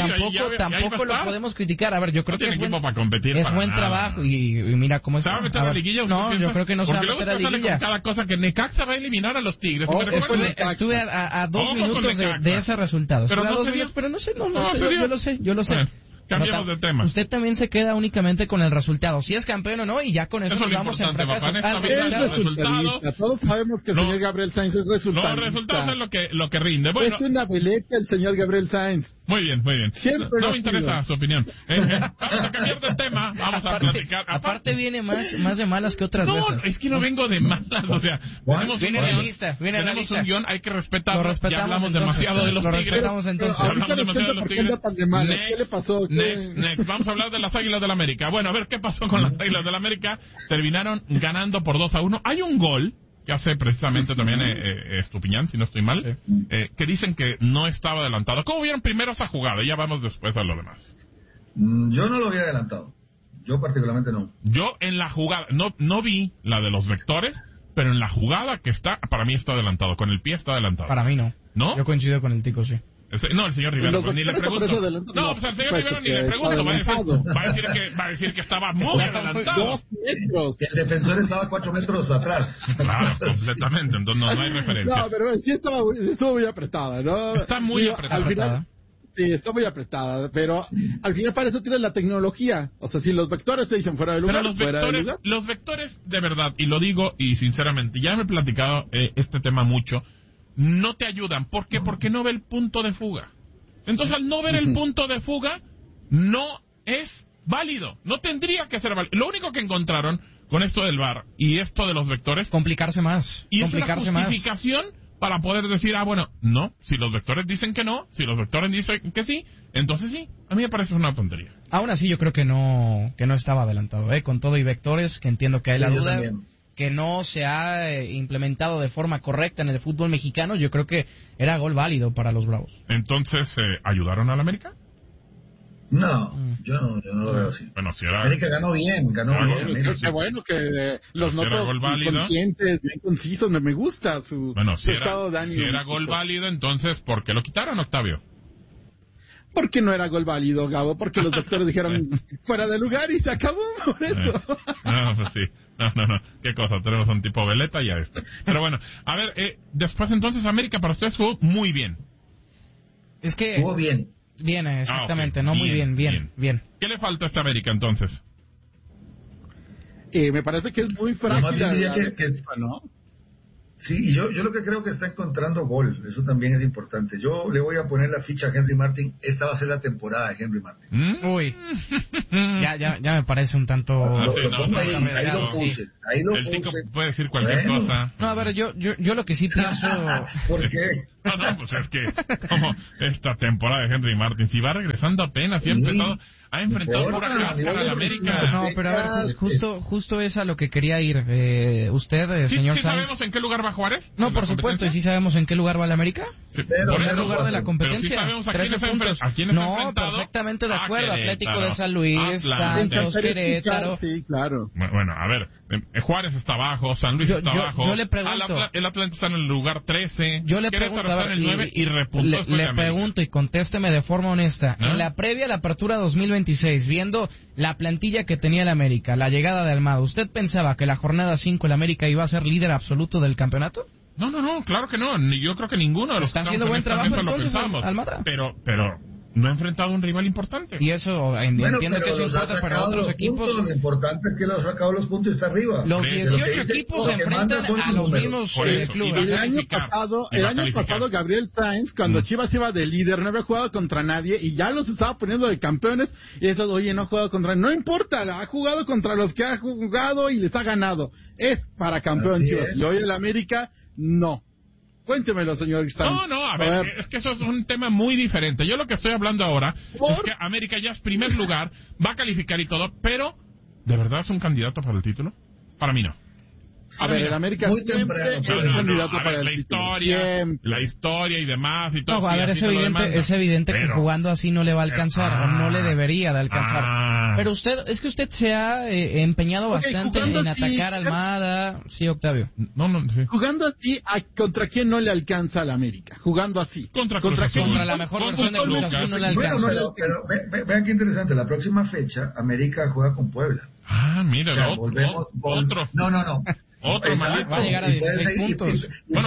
S18: lo podemos criticar. A ver, yo creo que es buen trabajo. Y mira cómo está.
S17: ¿Se va a meter a la liguilla?
S18: No, yo creo que no se va a meter a la liguilla.
S17: Con cada cosa que Necaxa va a eliminar a los Tigres.
S18: Estuve a 2 minutos de ese resultado. Pero no sé, yo lo sé.
S17: Bueno, cambiemos de tema.
S18: Usted también se queda únicamente con el resultado. Si es campeón o no, y ya con eso nos vamos en fracaso.
S20: Todos sabemos que el señor Gabriel Sainz es resultadista.
S17: Los resultados es lo que rinde. Bueno,
S20: es una veleta el señor Gabriel Sainz.
S17: Muy bien.
S20: Siempre
S17: no me interesa su opinión. Vamos a cambiar de tema. Vamos a platicar.
S18: Aparte viene más de malas que otras veces.
S17: No, es que no vengo de malas. O sea, tenemos un guión, hay que respetarlo. Ya hablamos demasiado de los Tigres.
S18: Lo respetamos entonces.
S17: Hablamos demasiado de los Tigres.
S20: ¿Qué le pasó?
S17: Next. Vamos a hablar de las Águilas del América. Bueno, a ver qué pasó con las Águilas del América. Terminaron ganando por 2-1. Hay un gol que hace precisamente también Estupiñán, si no estoy mal, que dicen que no estaba adelantado. ¿Cómo vieron primero esa jugada? Y ya vamos después a lo demás.
S19: Yo no lo había adelantado. Yo particularmente no.
S17: Yo en la jugada, no vi la de los vectores, pero en la jugada que está, para mí está adelantado. Con el pie está adelantado.
S18: Para mí no.
S17: ¿No?
S18: Yo coincido con el Tico, sí.
S17: No, el señor Rivera, ni le pregunto. No, pues al señor Rivera ni le pregunto. Va a decir que estaba muy adelantado.
S20: 2 metros.
S19: El defensor estaba 4 metros atrás.
S17: Claro, completamente. Entonces no hay referencia.
S20: No, pero sí estuvo muy apretada, ¿no?
S17: Está muy apretada.
S20: Al final, sí, está muy apretada, pero al final para eso tienes la tecnología. O sea, si los vectores se dicen fuera de lugar,
S17: los vectores, de verdad, y lo digo y sinceramente, ya me he platicado este tema mucho, no te ayudan. ¿Por qué? Porque no ve el punto de fuga. Entonces, al no ver el punto de fuga, no es válido. No tendría que ser válido. Lo único que encontraron con esto del VAR y esto de los vectores...
S18: Complicarse más.
S17: Y es una justificación para poder decir, bueno, no, si los vectores dicen que no, si los vectores dicen que sí, entonces sí. A mí me parece una tontería.
S18: Aún así, yo creo que no estaba adelantado, con todo y vectores, que entiendo que hay la duda... que no se ha implementado de forma correcta en el fútbol mexicano, yo creo que era gol válido para los Bravos.
S17: Entonces, ¿ayudaron al América?
S19: No, yo no lo veo así.
S17: Bueno, si era...
S19: América ganó bien.
S20: Qué bueno que los noto conscientes, bien concisos, me gusta su estado de ánimo.
S17: Si era gol válido, entonces, ¿por qué lo quitaron, Octavio?
S20: porque no era gol válido, Gabo, porque los doctores dijeron fuera de lugar y se acabó por eso.
S17: No, pues sí. No. Qué cosa, tenemos un tipo veleta y ya está. Pero bueno, a ver, después entonces América para ustedes jugó muy bien.
S3: Es que...
S19: Jugó bien.
S18: Bien, exactamente,
S17: okay.
S18: No muy bien.
S17: ¿Qué le falta a esta América entonces?
S20: Me parece que es muy frágil.
S19: ¿No? Sí, yo lo que creo que está encontrando gol, eso también es importante. Yo le voy a poner la ficha a Henry Martin, esta va a ser la temporada de Henry Martin.
S18: Uy, ya me parece un tanto...
S19: Ahí lo puse.
S17: El chico puede decir cualquier cosa.
S18: No, a ver, yo lo que sí pienso...
S19: ¿Por qué?
S17: No, pues es que como esta temporada de Henry Martin, si va regresando apenas y ha enfrentado pura cáscara a la América.
S18: No, pero a ver, justo es a lo que quería ir. Usted, señor
S17: Sainz. ¿Sí sabemos en qué lugar va Juárez?
S18: No, por supuesto, ¿y sí sabemos en qué lugar va la América?
S17: Por
S18: el lugar de la competencia.
S17: Sí sabemos a
S18: 13 puntos.
S17: ¿A quiénes ha enfrentado?
S18: Perfectamente de acuerdo.
S17: Querétaro,
S18: Atlético de San Luis, Santos, Querétaro.
S20: Sí, claro.
S17: Bueno, a ver, Juárez está abajo, San Luis está abajo.
S18: Yo le pregunto.
S17: El Atlante está en el lugar 13.
S18: Yo le pregunto,
S17: está en el 9 y repuntó
S18: le pregunto y contésteme de forma honesta. En la previa a la apertura 2026, viendo la plantilla que tenía el América, la llegada de Almada, ¿usted pensaba que la jornada 5 el América iba a ser líder absoluto del campeonato?
S17: No, claro que no. Yo creo que ninguno de los
S18: están haciendo buen trabajo entonces, Almada.
S17: Pero no ha enfrentado un rival importante.
S18: Y eso entiendo que eso importa para otros equipos.
S19: Lo importante es que los ha sacado los puntos y está arriba.
S18: Los 18 equipos se enfrentan a los mismos clubes.
S20: El año pasado Gabriel Sainz, cuando Chivas iba de líder, no había jugado contra nadie y ya los estaba poniendo de campeones. Y eso, oye, no ha jugado contra nadie. No importa, ha jugado contra los que ha jugado y les ha ganado. Es para campeón Chivas. Y hoy el América, no. Cuéntemelo, señor Sanz.
S17: No, a ver, es que eso es un tema muy diferente. Yo lo que estoy hablando ahora es que América ya es primer lugar, va a calificar y todo, pero ¿de verdad es un candidato para el título? Para mí no.
S20: A ver, el América siempre es candidato para el título.
S17: La historia y demás y todo.
S18: No, a ver, es evidente que jugando así no le va a alcanzar, o no le debería de alcanzar. Pero usted se ha empeñado bastante en atacar a Almada. Sí, Octavio.
S17: Sí.
S20: Jugando así, ¿contra quién no le alcanza al América? Jugando así.
S17: Contra
S18: la mejor versión de Cruz Azul no le alcanza.
S19: Pero vean qué interesante, la próxima fecha América juega con Puebla.
S17: Mira,
S19: volvemos
S17: otro.
S19: No.
S17: Otro malito.
S18: Va a llegar a 16 puntos.
S17: Bueno,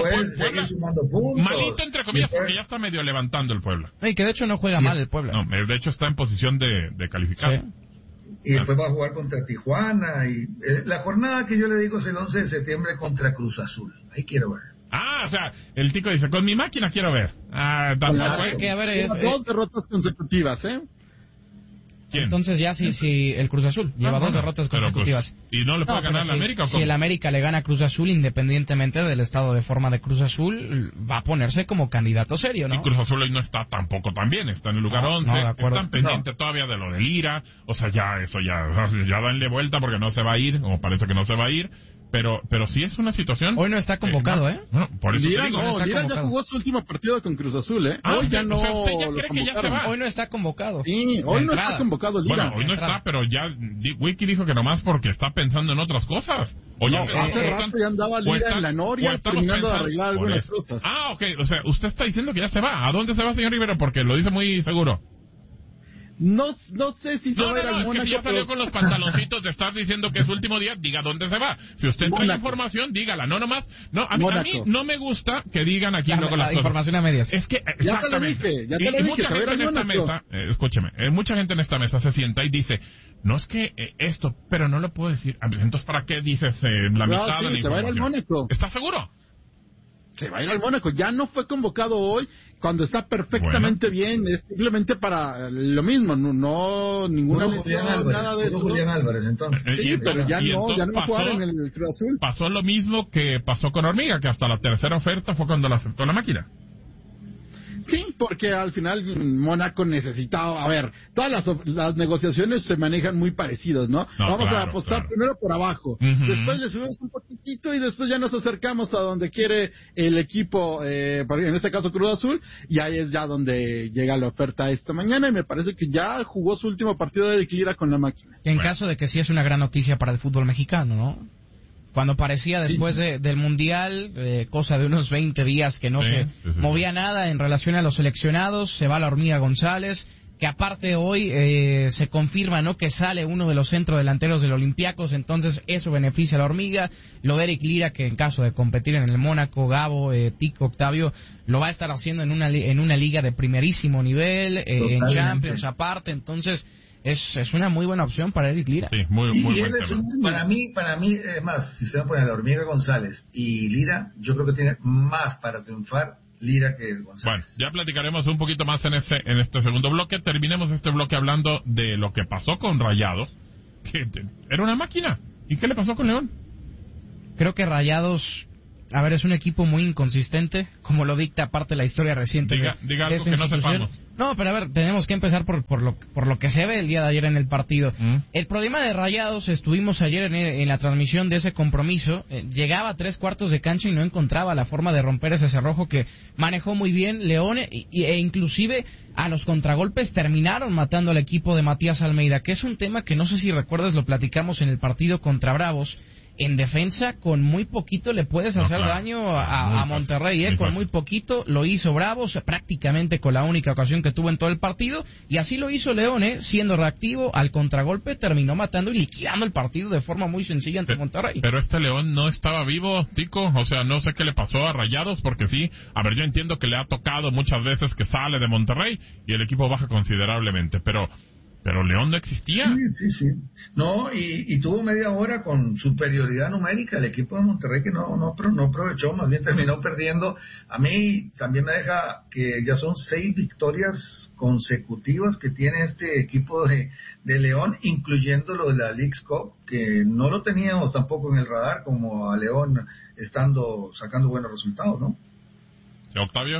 S17: malito entre comillas porque ya está medio levantando el Puebla.
S18: Y que de hecho no juega mal el Puebla.
S17: No, de hecho está en posición de calificar.
S19: Sí. Y después va a jugar contra Tijuana. Y la jornada que yo le digo es el 11 de septiembre contra Cruz Azul. Ahí quiero ver.
S17: O sea, el tico dice, con mi máquina quiero ver.
S18: Que a ver,
S20: dos derrotas consecutivas,
S17: ¿Quién?
S18: Entonces ya si el Cruz Azul lleva 2 derrotas consecutivas.
S17: ¿Y no le puede ganar a América?
S18: Si el América le gana a Cruz Azul, independientemente del estado de forma de Cruz Azul, va a ponerse como candidato serio, ¿no?
S17: Y Cruz Azul hoy no está tampoco tan bien, está en el lugar 11, están pendientes todavía de lo del Ira, o sea, ya danle vuelta porque no se va a ir, o parece que no se va a ir. Pero sí es una situación...
S18: Hoy no está convocado,
S17: Bueno, por eso
S20: Lira,
S17: te digo.
S20: Lira ya jugó su último partido con Cruz Azul, Hoy ya no...
S17: ¿usted ya cree que ya se va?
S18: Hoy no está convocado.
S20: Sí, hoy no está convocado Lira.
S17: Bueno, hoy no está, pero ya Wiki dijo que nomás porque está pensando en otras cosas.
S20: Hace rato ya andaba Lira en la Noria terminando de arreglar algunas cosas.
S17: Ok, o sea, usted está diciendo que ya se va. ¿A dónde se va, señor Rivero? Porque lo dice muy seguro.
S20: No sé si se va a ir al Mónaco.
S17: Es que si ya salió con los pantaloncitos de estar diciendo que es su último día, diga dónde se va. Si usted trae información, dígala. No nomás. A mí no me gusta que digan aquí no con las cosas.
S18: Información a medias.
S17: Es que,
S20: ya te lo dije.
S17: Mucha gente en esta mesa, escúcheme, mucha gente en esta mesa se sienta y dice, no es que esto, pero no lo puedo decir. Entonces, ¿para qué dices la mitad de la información?
S20: Se va a ir al Mónaco.
S17: ¿Estás seguro?
S20: Se va a ir al Mónaco, ya no fue convocado hoy cuando está perfectamente bien, es simplemente para lo mismo, no ninguna lesión, nada de eso.
S19: Julián Álvarez, entonces.
S20: Sí, pero ya no va a jugar en el Cruz Azul.
S17: Pasó lo mismo que pasó con Hormiga, que hasta la tercera oferta fue cuando la aceptó la máquina.
S20: Sí, porque al final Mónaco necesitaba, a ver, todas las negociaciones se manejan muy parecidas, ¿no? Vamos a apostar primero por abajo, después le subimos un poquitito y después ya nos acercamos a donde quiere el equipo, en este caso Cruz Azul, y ahí es ya donde llega la oferta esta mañana y me parece que ya jugó su último partido de Lira con la máquina.
S18: En caso de que sí es una gran noticia para el fútbol mexicano, ¿no? cuando parecía después del Mundial, cosa de unos 20 días que no se movía nada en relación a los seleccionados, se va la Hormiga González, que aparte hoy se confirma, ¿no?, que sale uno de los centrodelanteros del Olympiacos, entonces eso beneficia a la Hormiga. Lo de Eric Lira, que en caso de competir en el Mónaco, Gabo, Tico, Octavio, lo va a estar haciendo en una liga de primerísimo nivel, en Champions aparte, entonces es una muy buena opción para Eric Lira.
S17: Sí, muy buen
S19: para mí, es más, si se me pone a la Hormiga González y Lira, yo creo que tiene más para triunfar Lira que González.
S17: Bueno, ya platicaremos un poquito más en este segundo bloque. Terminemos este bloque hablando de lo que pasó con Rayados, que era una máquina. ¿Y qué le pasó con León?
S18: Creo que Rayados, a ver, es un equipo muy inconsistente, como lo dicta aparte la historia reciente.
S17: Diga algo que no sepamos.
S18: No, pero a ver, tenemos que empezar por lo que se ve el día de ayer en el partido. El problema de Rayados, estuvimos ayer en la transmisión de ese compromiso, llegaba a 3/4 de cancha y no encontraba la forma de romper ese cerrojo que manejó muy bien León, e inclusive a los contragolpes terminaron matando al equipo de Matías Almeida, que es un tema que no sé si recuerdas, lo platicamos en el partido contra Bravos. En defensa, con muy poquito le puedes hacer daño a Monterrey, con muy poquito lo hizo Bravos, prácticamente con la única ocasión que tuvo en todo el partido, y así lo hizo León, siendo reactivo al contragolpe, terminó matando y liquidando el partido de forma muy sencilla ante Monterrey.
S17: Pero este León no estaba vivo, Tico, o sea, no sé qué le pasó a Rayados, porque sí, a ver, yo entiendo que le ha tocado muchas veces que sale de Monterrey y el equipo baja considerablemente, pero León no existía.
S19: Sí. No, y tuvo media hora con superioridad numérica el equipo de Monterrey, que no aprovechó, más bien terminó perdiendo. A mí también me deja que ya son 6 victorias consecutivas que tiene este equipo de León, incluyendo lo de la Leagues Cup, que no lo teníamos tampoco en el radar, como a León sacando buenos resultados, ¿no?
S17: Octavio.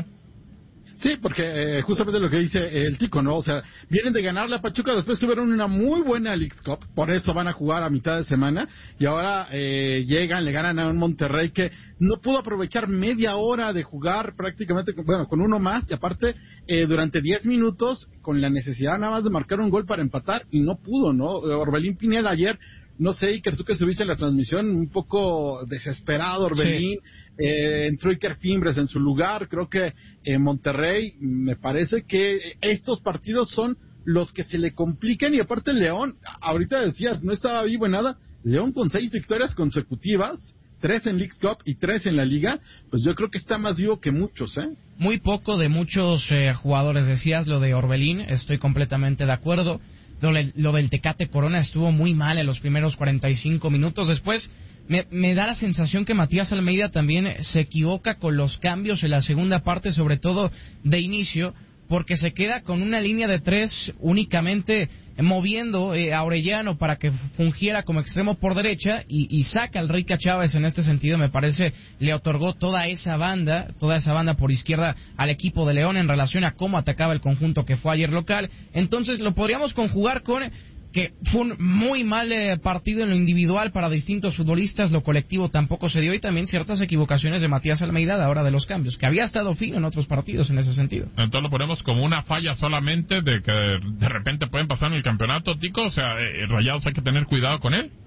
S20: Sí, porque justamente lo que dice el Tico, ¿no? O sea, vienen de ganarle a Pachuca, después tuvieron una muy buena Leagues Cup, por eso van a jugar a mitad de semana, y ahora llegan, le ganan a un Monterrey que no pudo aprovechar media hora de jugar prácticamente, con uno más, y aparte, durante 10 minutos, con la necesidad nada más de marcar un gol para empatar, y no pudo, ¿no? Orbelín Pineda ayer, no sé, Iker, tú que estuviste en la transmisión, un poco desesperado Orbelín, entró Iker Fimbres en su lugar. Creo que en Monterrey me parece que estos partidos son los que se le complican, y aparte León, ahorita decías, no estaba vivo en nada, León con 6 victorias consecutivas, 3 en Leagues Cup y 3 en la Liga, pues yo creo que está más vivo que muchos,
S18: Muy poco de muchos jugadores, decías lo de Orbelín, estoy completamente de acuerdo. Lo del Tecate Corona estuvo muy mal en los primeros 45 minutos. Después me da la sensación que Matías Almeida también se equivoca con los cambios en la segunda parte, sobre todo de inicio, porque se queda con una línea de 3 únicamente moviendo a Orellano para que fungiera como extremo por derecha, y saca al Rica Chávez. En este sentido me parece le otorgó toda esa banda por izquierda al equipo de León en relación a cómo atacaba el conjunto que fue ayer local. Entonces lo podríamos conjugar con que fue un muy mal partido en lo individual para distintos futbolistas, lo colectivo tampoco se dio, y también ciertas equivocaciones de Matías Almeida a la hora de los cambios, que había estado fino en otros partidos en ese sentido.
S17: Entonces lo ponemos como una falla solamente de que de repente pueden pasar en el campeonato, Tico, o sea, Rayados hay que tener cuidado con él.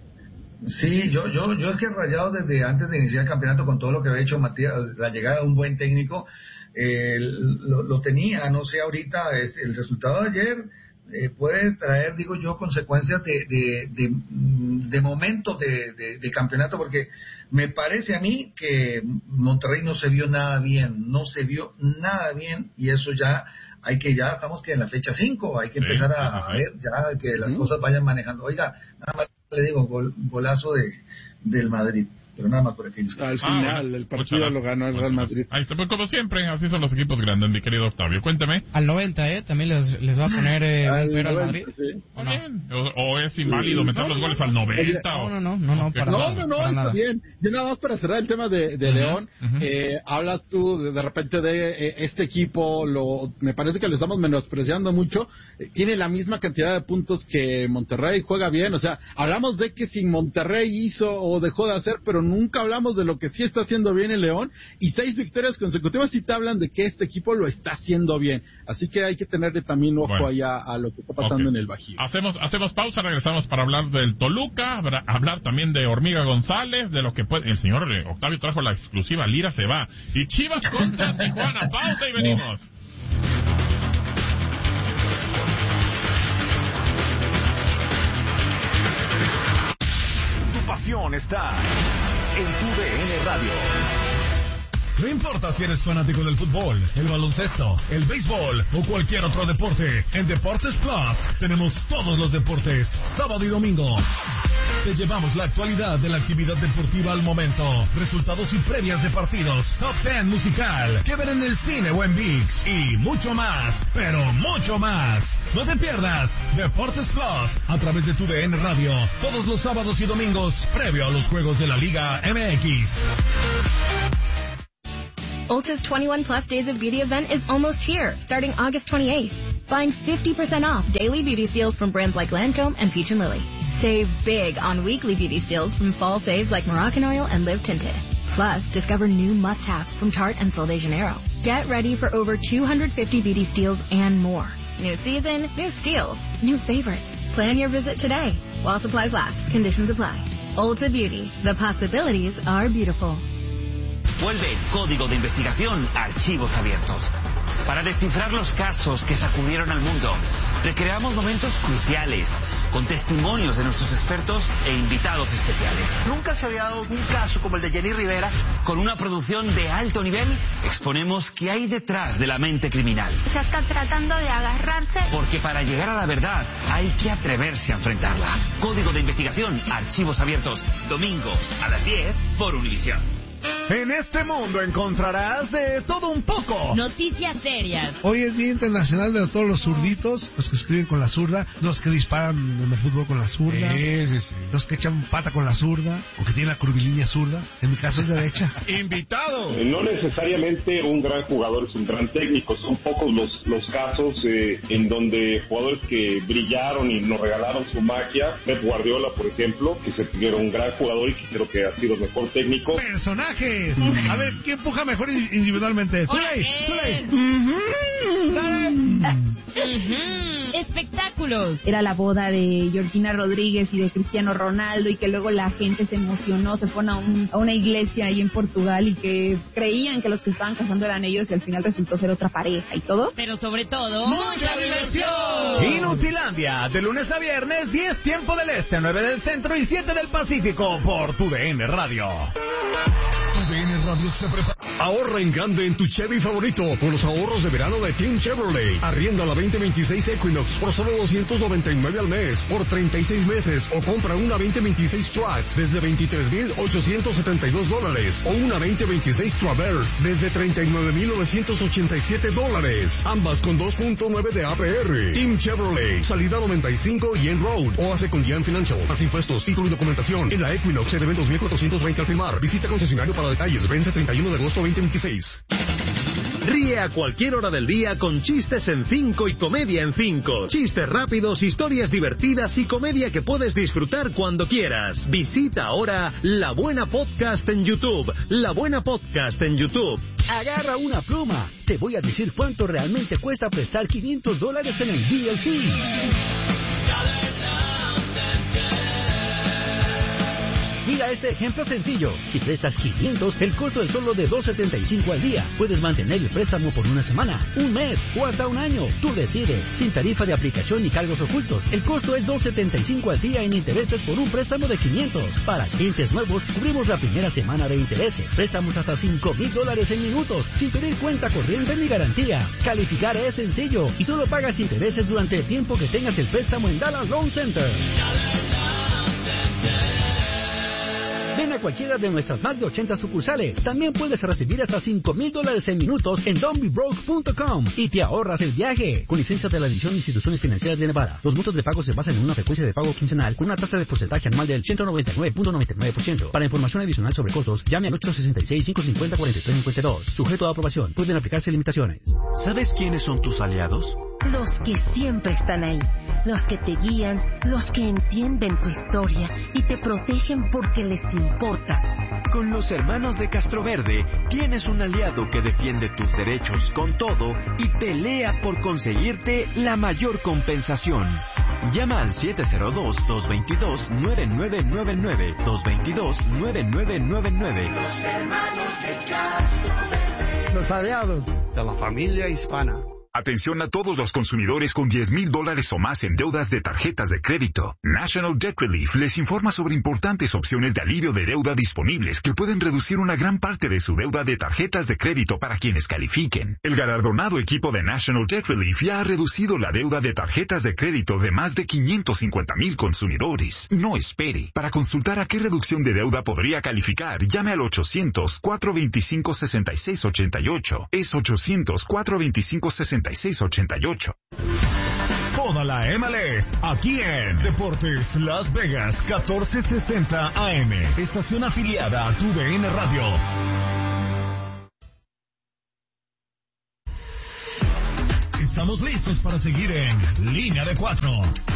S19: Sí, yo es que Rayados desde antes de iniciar el campeonato, con todo lo que había hecho Matías, la llegada de un buen técnico, lo tenía, no sé ahorita, el resultado de ayer puede traer, digo yo, consecuencias de momentos de campeonato, porque me parece a mí que Monterrey no se vio nada bien, y eso ya estamos que en la fecha 5, hay que empezar a ver ya que las cosas vayan manejando. Oiga, nada más le digo, golazo del Madrid. Pero nada más por aquí.
S20: Al final del partido lo ganó el Real Madrid.
S17: Ahí está, pues como siempre, así son los equipos grandes, mi querido Octavio. Cuénteme.
S18: Al 90, también les va a poner al Madrid.
S17: Sí. ¿O no? ¿O es inválido meter los goles al 90?
S18: No,
S20: está bien. Yo nada más para cerrar el tema de León, hablas tú de repente de este equipo, me parece que lo estamos menospreciando mucho. Tiene la misma cantidad de puntos que Monterrey, juega bien, o sea, hablamos de que si Monterrey hizo o dejó de hacer, pero pero nunca hablamos de lo que sí está haciendo bien el León, y 6 victorias consecutivas sí te hablan de que este equipo lo está haciendo bien. Así que hay que tenerle también ojo allá a lo que está pasando en el Bajío.
S17: Hacemos pausa, regresamos para hablar del Toluca, hablar también de Hormiga González, de lo que puede... El señor Octavio trajo la exclusiva, Lira se va. Y Chivas contra Tijuana. Pausa y venimos.
S7: Tu pasión está en tu DN Radio.
S9: No importa si eres fanático del fútbol, el baloncesto, el béisbol o cualquier otro deporte, en Deportes Plus tenemos todos los deportes, sábado y domingo. Te llevamos la actualidad de la actividad deportiva al momento, resultados y previas de partidos, top 10 musical, que ver en el cine o en ViX y mucho más, pero mucho más. No te pierdas Deportes Plus a través de tu DN Radio, todos los sábados y domingos, previo a los juegos de la Liga MX.
S21: Ulta's 21 Plus Days of Beauty event is almost here, starting August 28th. Find 50% off daily beauty steals from brands like Lancome and Peach & Lily. Save big on weekly beauty steals from fall faves like Moroccan Oil and Live Tinted. Plus, discover new must-haves from Tarte and Sol de Janeiro. Get ready for over 250 beauty steals and more. New season, new steals, new favorites. Plan your visit today. While supplies last, conditions apply. Ulta Beauty. The possibilities are beautiful.
S22: Vuelve Código de Investigación Archivos Abiertos. Para descifrar los casos que sacudieron al mundo, recreamos momentos cruciales, con testimonios de nuestros expertos e invitados especiales.
S23: Nunca se había dado un caso como el de Jenny Rivera.
S22: Con una producción de alto nivel, exponemos qué hay detrás de la mente criminal.
S24: Se está tratando de agarrarse.
S22: Porque para llegar a la verdad, hay que atreverse a enfrentarla. Código de Investigación Archivos Abiertos, domingos a las 10 por Univisión.
S25: En este mundo encontrarás de todo un poco.
S26: Noticias serias.
S27: Hoy es Día Internacional de todos los zurditos, los que escriben con la zurda, los que disparan en el fútbol con la zurda, los que echan pata con la zurda, o que tienen la curvilínea zurda. En mi caso es derecha.
S28: ¡Invitado! No necesariamente un gran jugador es un gran técnico. Son pocos los casos en donde jugadores que brillaron y nos regalaron su magia. Pep Guardiola, por ejemplo, que se era un gran jugador y que creo que ha sido el mejor técnico.
S27: Personajes. A ver, ¿quién empuja mejor individualmente? ¡Zuley!
S26: Espectáculos.
S29: Era la boda de Georgina Rodríguez y de Cristiano Ronaldo, y que luego la gente se emocionó, se fue a una iglesia ahí en Portugal y que creían que los que estaban casando eran ellos y al final resultó ser otra pareja y todo.
S26: Pero sobre todo,
S27: ¡mucha diversión!
S25: Inutilandia, de lunes a viernes, 10 tiempo del este, 9 del centro y 7 del Pacífico, por tu DN Radio.
S7: TUDN Radio se prepara. Ahorra en grande en tu Chevy favorito con los ahorros de verano de Team Chevrolet. Arrienda la 2026 Equinox por solo $299 al mes por 36 meses, o compra una 2026 Trax desde $23,872 o una 2026 Traverse desde $39,987, ambas con 2.9 de APR. Team Chevrolet, salida 95 y en Road, o hace con Gian Financial. Más impuestos, título y documentación en la Equinox, se deben 2,420 al firmar. Visita concesionario para detalles. Vence 31 de agosto 2026.
S11: Ríe a cualquier hora del día con Chistes en 5 y Comedia en 5. Chistes rápidos, historias divertidas y comedia que puedes disfrutar cuando quieras. Visita ahora La Buena Podcast en YouTube. La Buena Podcast en YouTube.
S30: Agarra una pluma. Te voy a decir cuánto realmente cuesta prestar $500 en el DLC. Mira este ejemplo sencillo. Si prestas 500, el costo es solo de $2.75 al día. Puedes mantener el préstamo por una semana, un mes o hasta un año. Tú decides, sin tarifa de aplicación ni cargos ocultos. El costo es $2.75 al día en intereses por un préstamo de 500. Para clientes nuevos, cubrimos la primera semana de intereses. Préstamos hasta $5,000 en minutos, sin pedir cuenta corriente ni garantía. Calificar es sencillo y solo pagas intereses durante el tiempo que tengas el préstamo en Dallas Loan Center. Ven a cualquiera de nuestras más de 80 sucursales. También puedes recibir hasta $5,000 en minutos en don'tbebroke.com y te ahorras el viaje. Con licencia de la División de Instituciones Financieras de Nevada. Los montos de pago se basan en una frecuencia de pago quincenal con una tasa de porcentaje anual del 199.99%. Para información adicional sobre costos, llame al 866-550-4352. Sujeto a aprobación. Pueden aplicarse limitaciones.
S31: ¿Sabes quiénes son tus aliados?
S1: Los que siempre están ahí, los que te guían, los que entienden tu historia y te protegen porque les importas.
S2: Con los hermanos de Castroverde tienes un aliado que defiende tus derechos con todo y pelea por conseguirte la mayor compensación. Llama al 702-222-9999, 222-9999.
S4: Los hermanos de Castroverde.
S5: Los aliados de la familia hispana.
S6: Atención a todos los consumidores con $10,000 o más en deudas de tarjetas de crédito. National Debt Relief les informa sobre importantes opciones de alivio de deuda disponibles que pueden reducir una gran parte de su deuda de tarjetas de crédito para quienes califiquen. El galardonado equipo de National Debt Relief ya ha reducido la deuda de tarjetas de crédito de más de 550,000 consumidores. No espere. Para consultar a qué reducción de deuda podría calificar, llame al 800-425-6688. Es 800-425-6688.
S7: Toda la MLS, aquí en Deportes Las Vegas, 1460 AM, estación afiliada a TUDN Radio. Estamos listos para seguir en Línea de 4.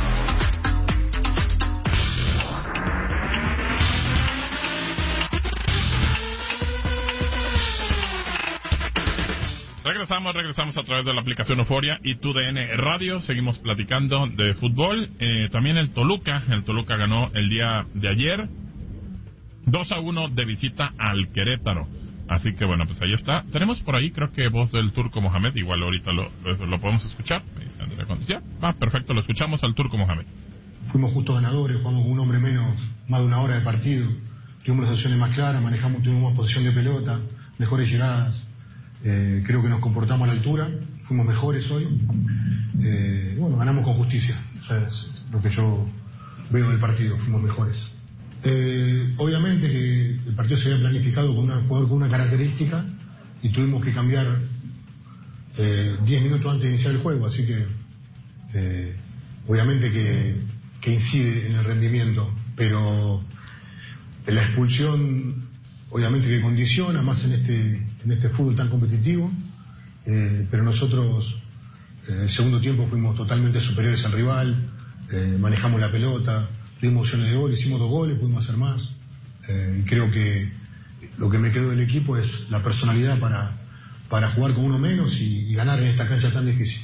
S17: Regresamos a través de la aplicación Euforia y TUDN Radio. Seguimos platicando de fútbol. También el Toluca ganó el día de ayer 2-1 de visita al Querétaro. Así que bueno, pues ahí está. Tenemos por ahí, creo que voz del Turco Mohamed. Igual ahorita lo podemos escuchar. Perfecto, lo escuchamos al Turco Mohamed.
S8: Fuimos justos ganadores, jugamos con un hombre menos, más de una hora de partido. Tuvimos las acciones más claras, tuvimos más posesión de pelota, mejores llegadas. Creo que nos comportamos a la altura, fuimos mejores hoy. Ganamos con justicia. O sea, es lo que yo veo del partido, fuimos mejores. Obviamente que el partido se había planificado con un jugador con una característica y tuvimos que cambiar 10 minutos antes de iniciar el juego, así que obviamente que incide en el rendimiento, pero la expulsión obviamente que condiciona más en este fútbol tan competitivo, pero nosotros el segundo tiempo fuimos totalmente superiores al rival, manejamos la pelota, tuvimos opciones de gol, hicimos 2 goles, pudimos hacer más. Creo que lo que me quedó del equipo es la personalidad para jugar con uno menos y ganar en esta cancha tan difícil.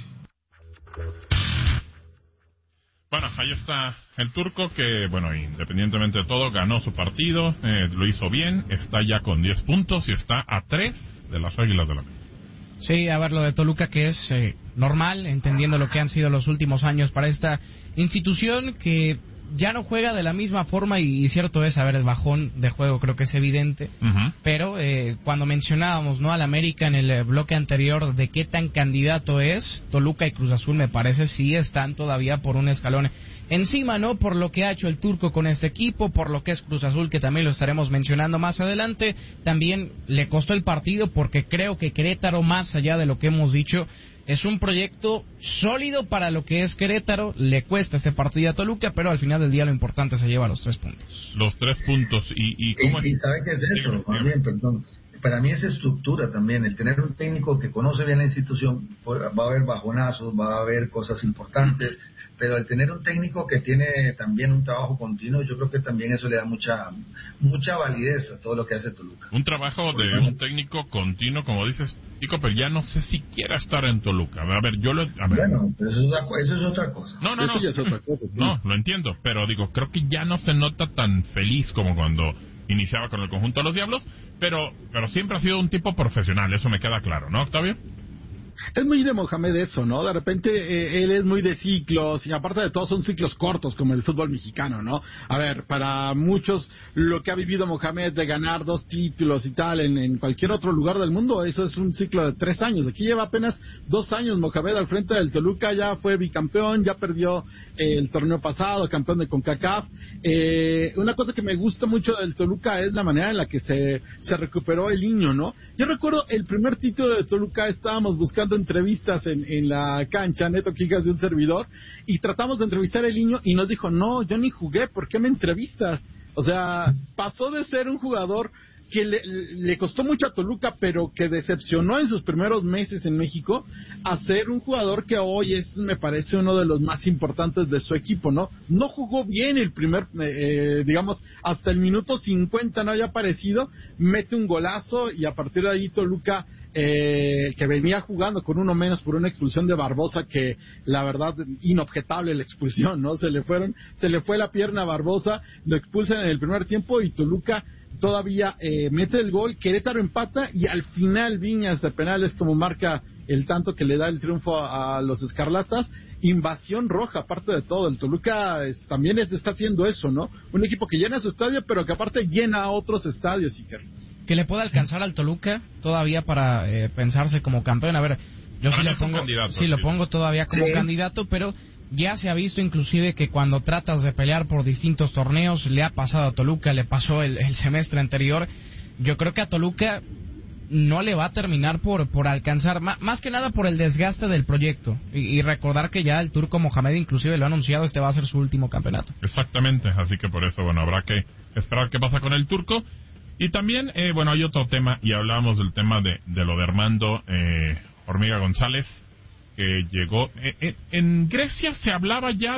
S17: Bueno, ahí está el Turco que, bueno, independientemente de todo, ganó su partido, lo hizo bien, está ya con 10 puntos y está a 3 de las Águilas de la América.
S18: Sí, a ver, lo de Toluca que es normal, entendiendo lo que han sido los últimos años para esta institución que ya no juega de la misma forma y cierto es, a ver, el bajón de juego creo que es evidente, pero cuando mencionábamos, ¿no?, al América en el bloque anterior de qué tan candidato es, Toluca y Cruz Azul me parece sí están todavía por un escalón encima, ¿no?, por lo que ha hecho el Turco con este equipo, por lo que es Cruz Azul, que también lo estaremos mencionando más adelante. También le costó el partido porque creo que Querétaro, más allá de lo que hemos dicho, es un proyecto sólido para lo que es Querétaro. Le cuesta este partido a Toluca, pero al final del día lo importante se lleva los 3 puntos.
S17: Los 3 puntos. ¿Y cómo
S19: y ¿sabe qué es eso? También, perdón. Para mí es estructura también, el tener un técnico que conoce bien la institución, va a haber bajonazos, va a haber cosas importantes, pero al tener un técnico que tiene también un trabajo continuo, yo creo que también eso le da mucha validez a todo lo que hace Toluca.
S17: Un trabajo de un técnico continuo, como dices, Tico, pero ya no sé si quiera estar en Toluca. A ver,
S19: Bueno, pero eso es otra cosa.
S17: No.
S19: Eso ya es otra cosa. ¿Sí?
S17: No, lo entiendo, pero digo, creo que ya no se nota tan feliz como cuando iniciaba con el conjunto de los Diablos, pero siempre ha sido un tipo profesional, eso me queda claro, ¿no, Octavio?
S20: Es muy de Mohamed eso, ¿no? De repente él es muy de ciclos y aparte de todo son ciclos cortos como el fútbol mexicano, ¿no? A ver, para muchos lo que ha vivido Mohamed de ganar 2 títulos y tal en cualquier otro lugar del mundo, eso es un ciclo de 3 años. Aquí lleva apenas 2 años Mohamed al frente del Toluca, ya fue bicampeón, ya perdió el torneo pasado, campeón de CONCACAF. Una cosa que me gusta mucho del Toluca es la manera en la que se recuperó el niño, ¿no? Yo recuerdo el primer título de Toluca, estábamos buscando entrevistas en la cancha, Neto Quijas de un servidor, y tratamos de entrevistar al niño y nos dijo, no, yo ni jugué, ¿por qué me entrevistas? O sea, pasó de ser un jugador que le costó mucho a Toluca, pero que decepcionó en sus primeros meses en México, a ser un jugador que hoy me parece uno de los más importantes de su equipo, ¿no? No jugó bien el primer, digamos, hasta el minuto 50 no había aparecido, mete un golazo y a partir de ahí Toluca, que venía jugando con uno menos por una expulsión de Barbosa, que la verdad, inobjetable la expulsión, ¿no? Se le fue la pierna a Barbosa, lo expulsan en el primer tiempo y Toluca todavía mete el gol, Querétaro empata y al final Viñas de penales como marca el tanto que le da el triunfo a los Escarlatas. Invasión roja, aparte de todo, el Toluca también está haciendo eso, ¿no? Un equipo que llena su estadio, pero que aparte llena a otros estadios, Iker.
S18: Que le pueda alcanzar al Toluca todavía para pensarse como campeón. A ver, yo sí lo pongo todavía como candidato, pero ya se ha visto inclusive que cuando tratas de pelear por distintos torneos, le ha pasado a Toluca, le pasó el semestre anterior. Yo creo que a Toluca no le va a terminar por alcanzar, más que nada por el desgaste del proyecto. Y recordar que ya el Turco Mohamed inclusive lo ha anunciado, este va a ser su último campeonato.
S17: Exactamente, así que por eso, bueno, habrá que esperar qué pasa con el Turco. Y también, bueno, hay otro tema, y hablábamos del tema de lo de Armando Hormiga González, que llegó. En Grecia se hablaba ya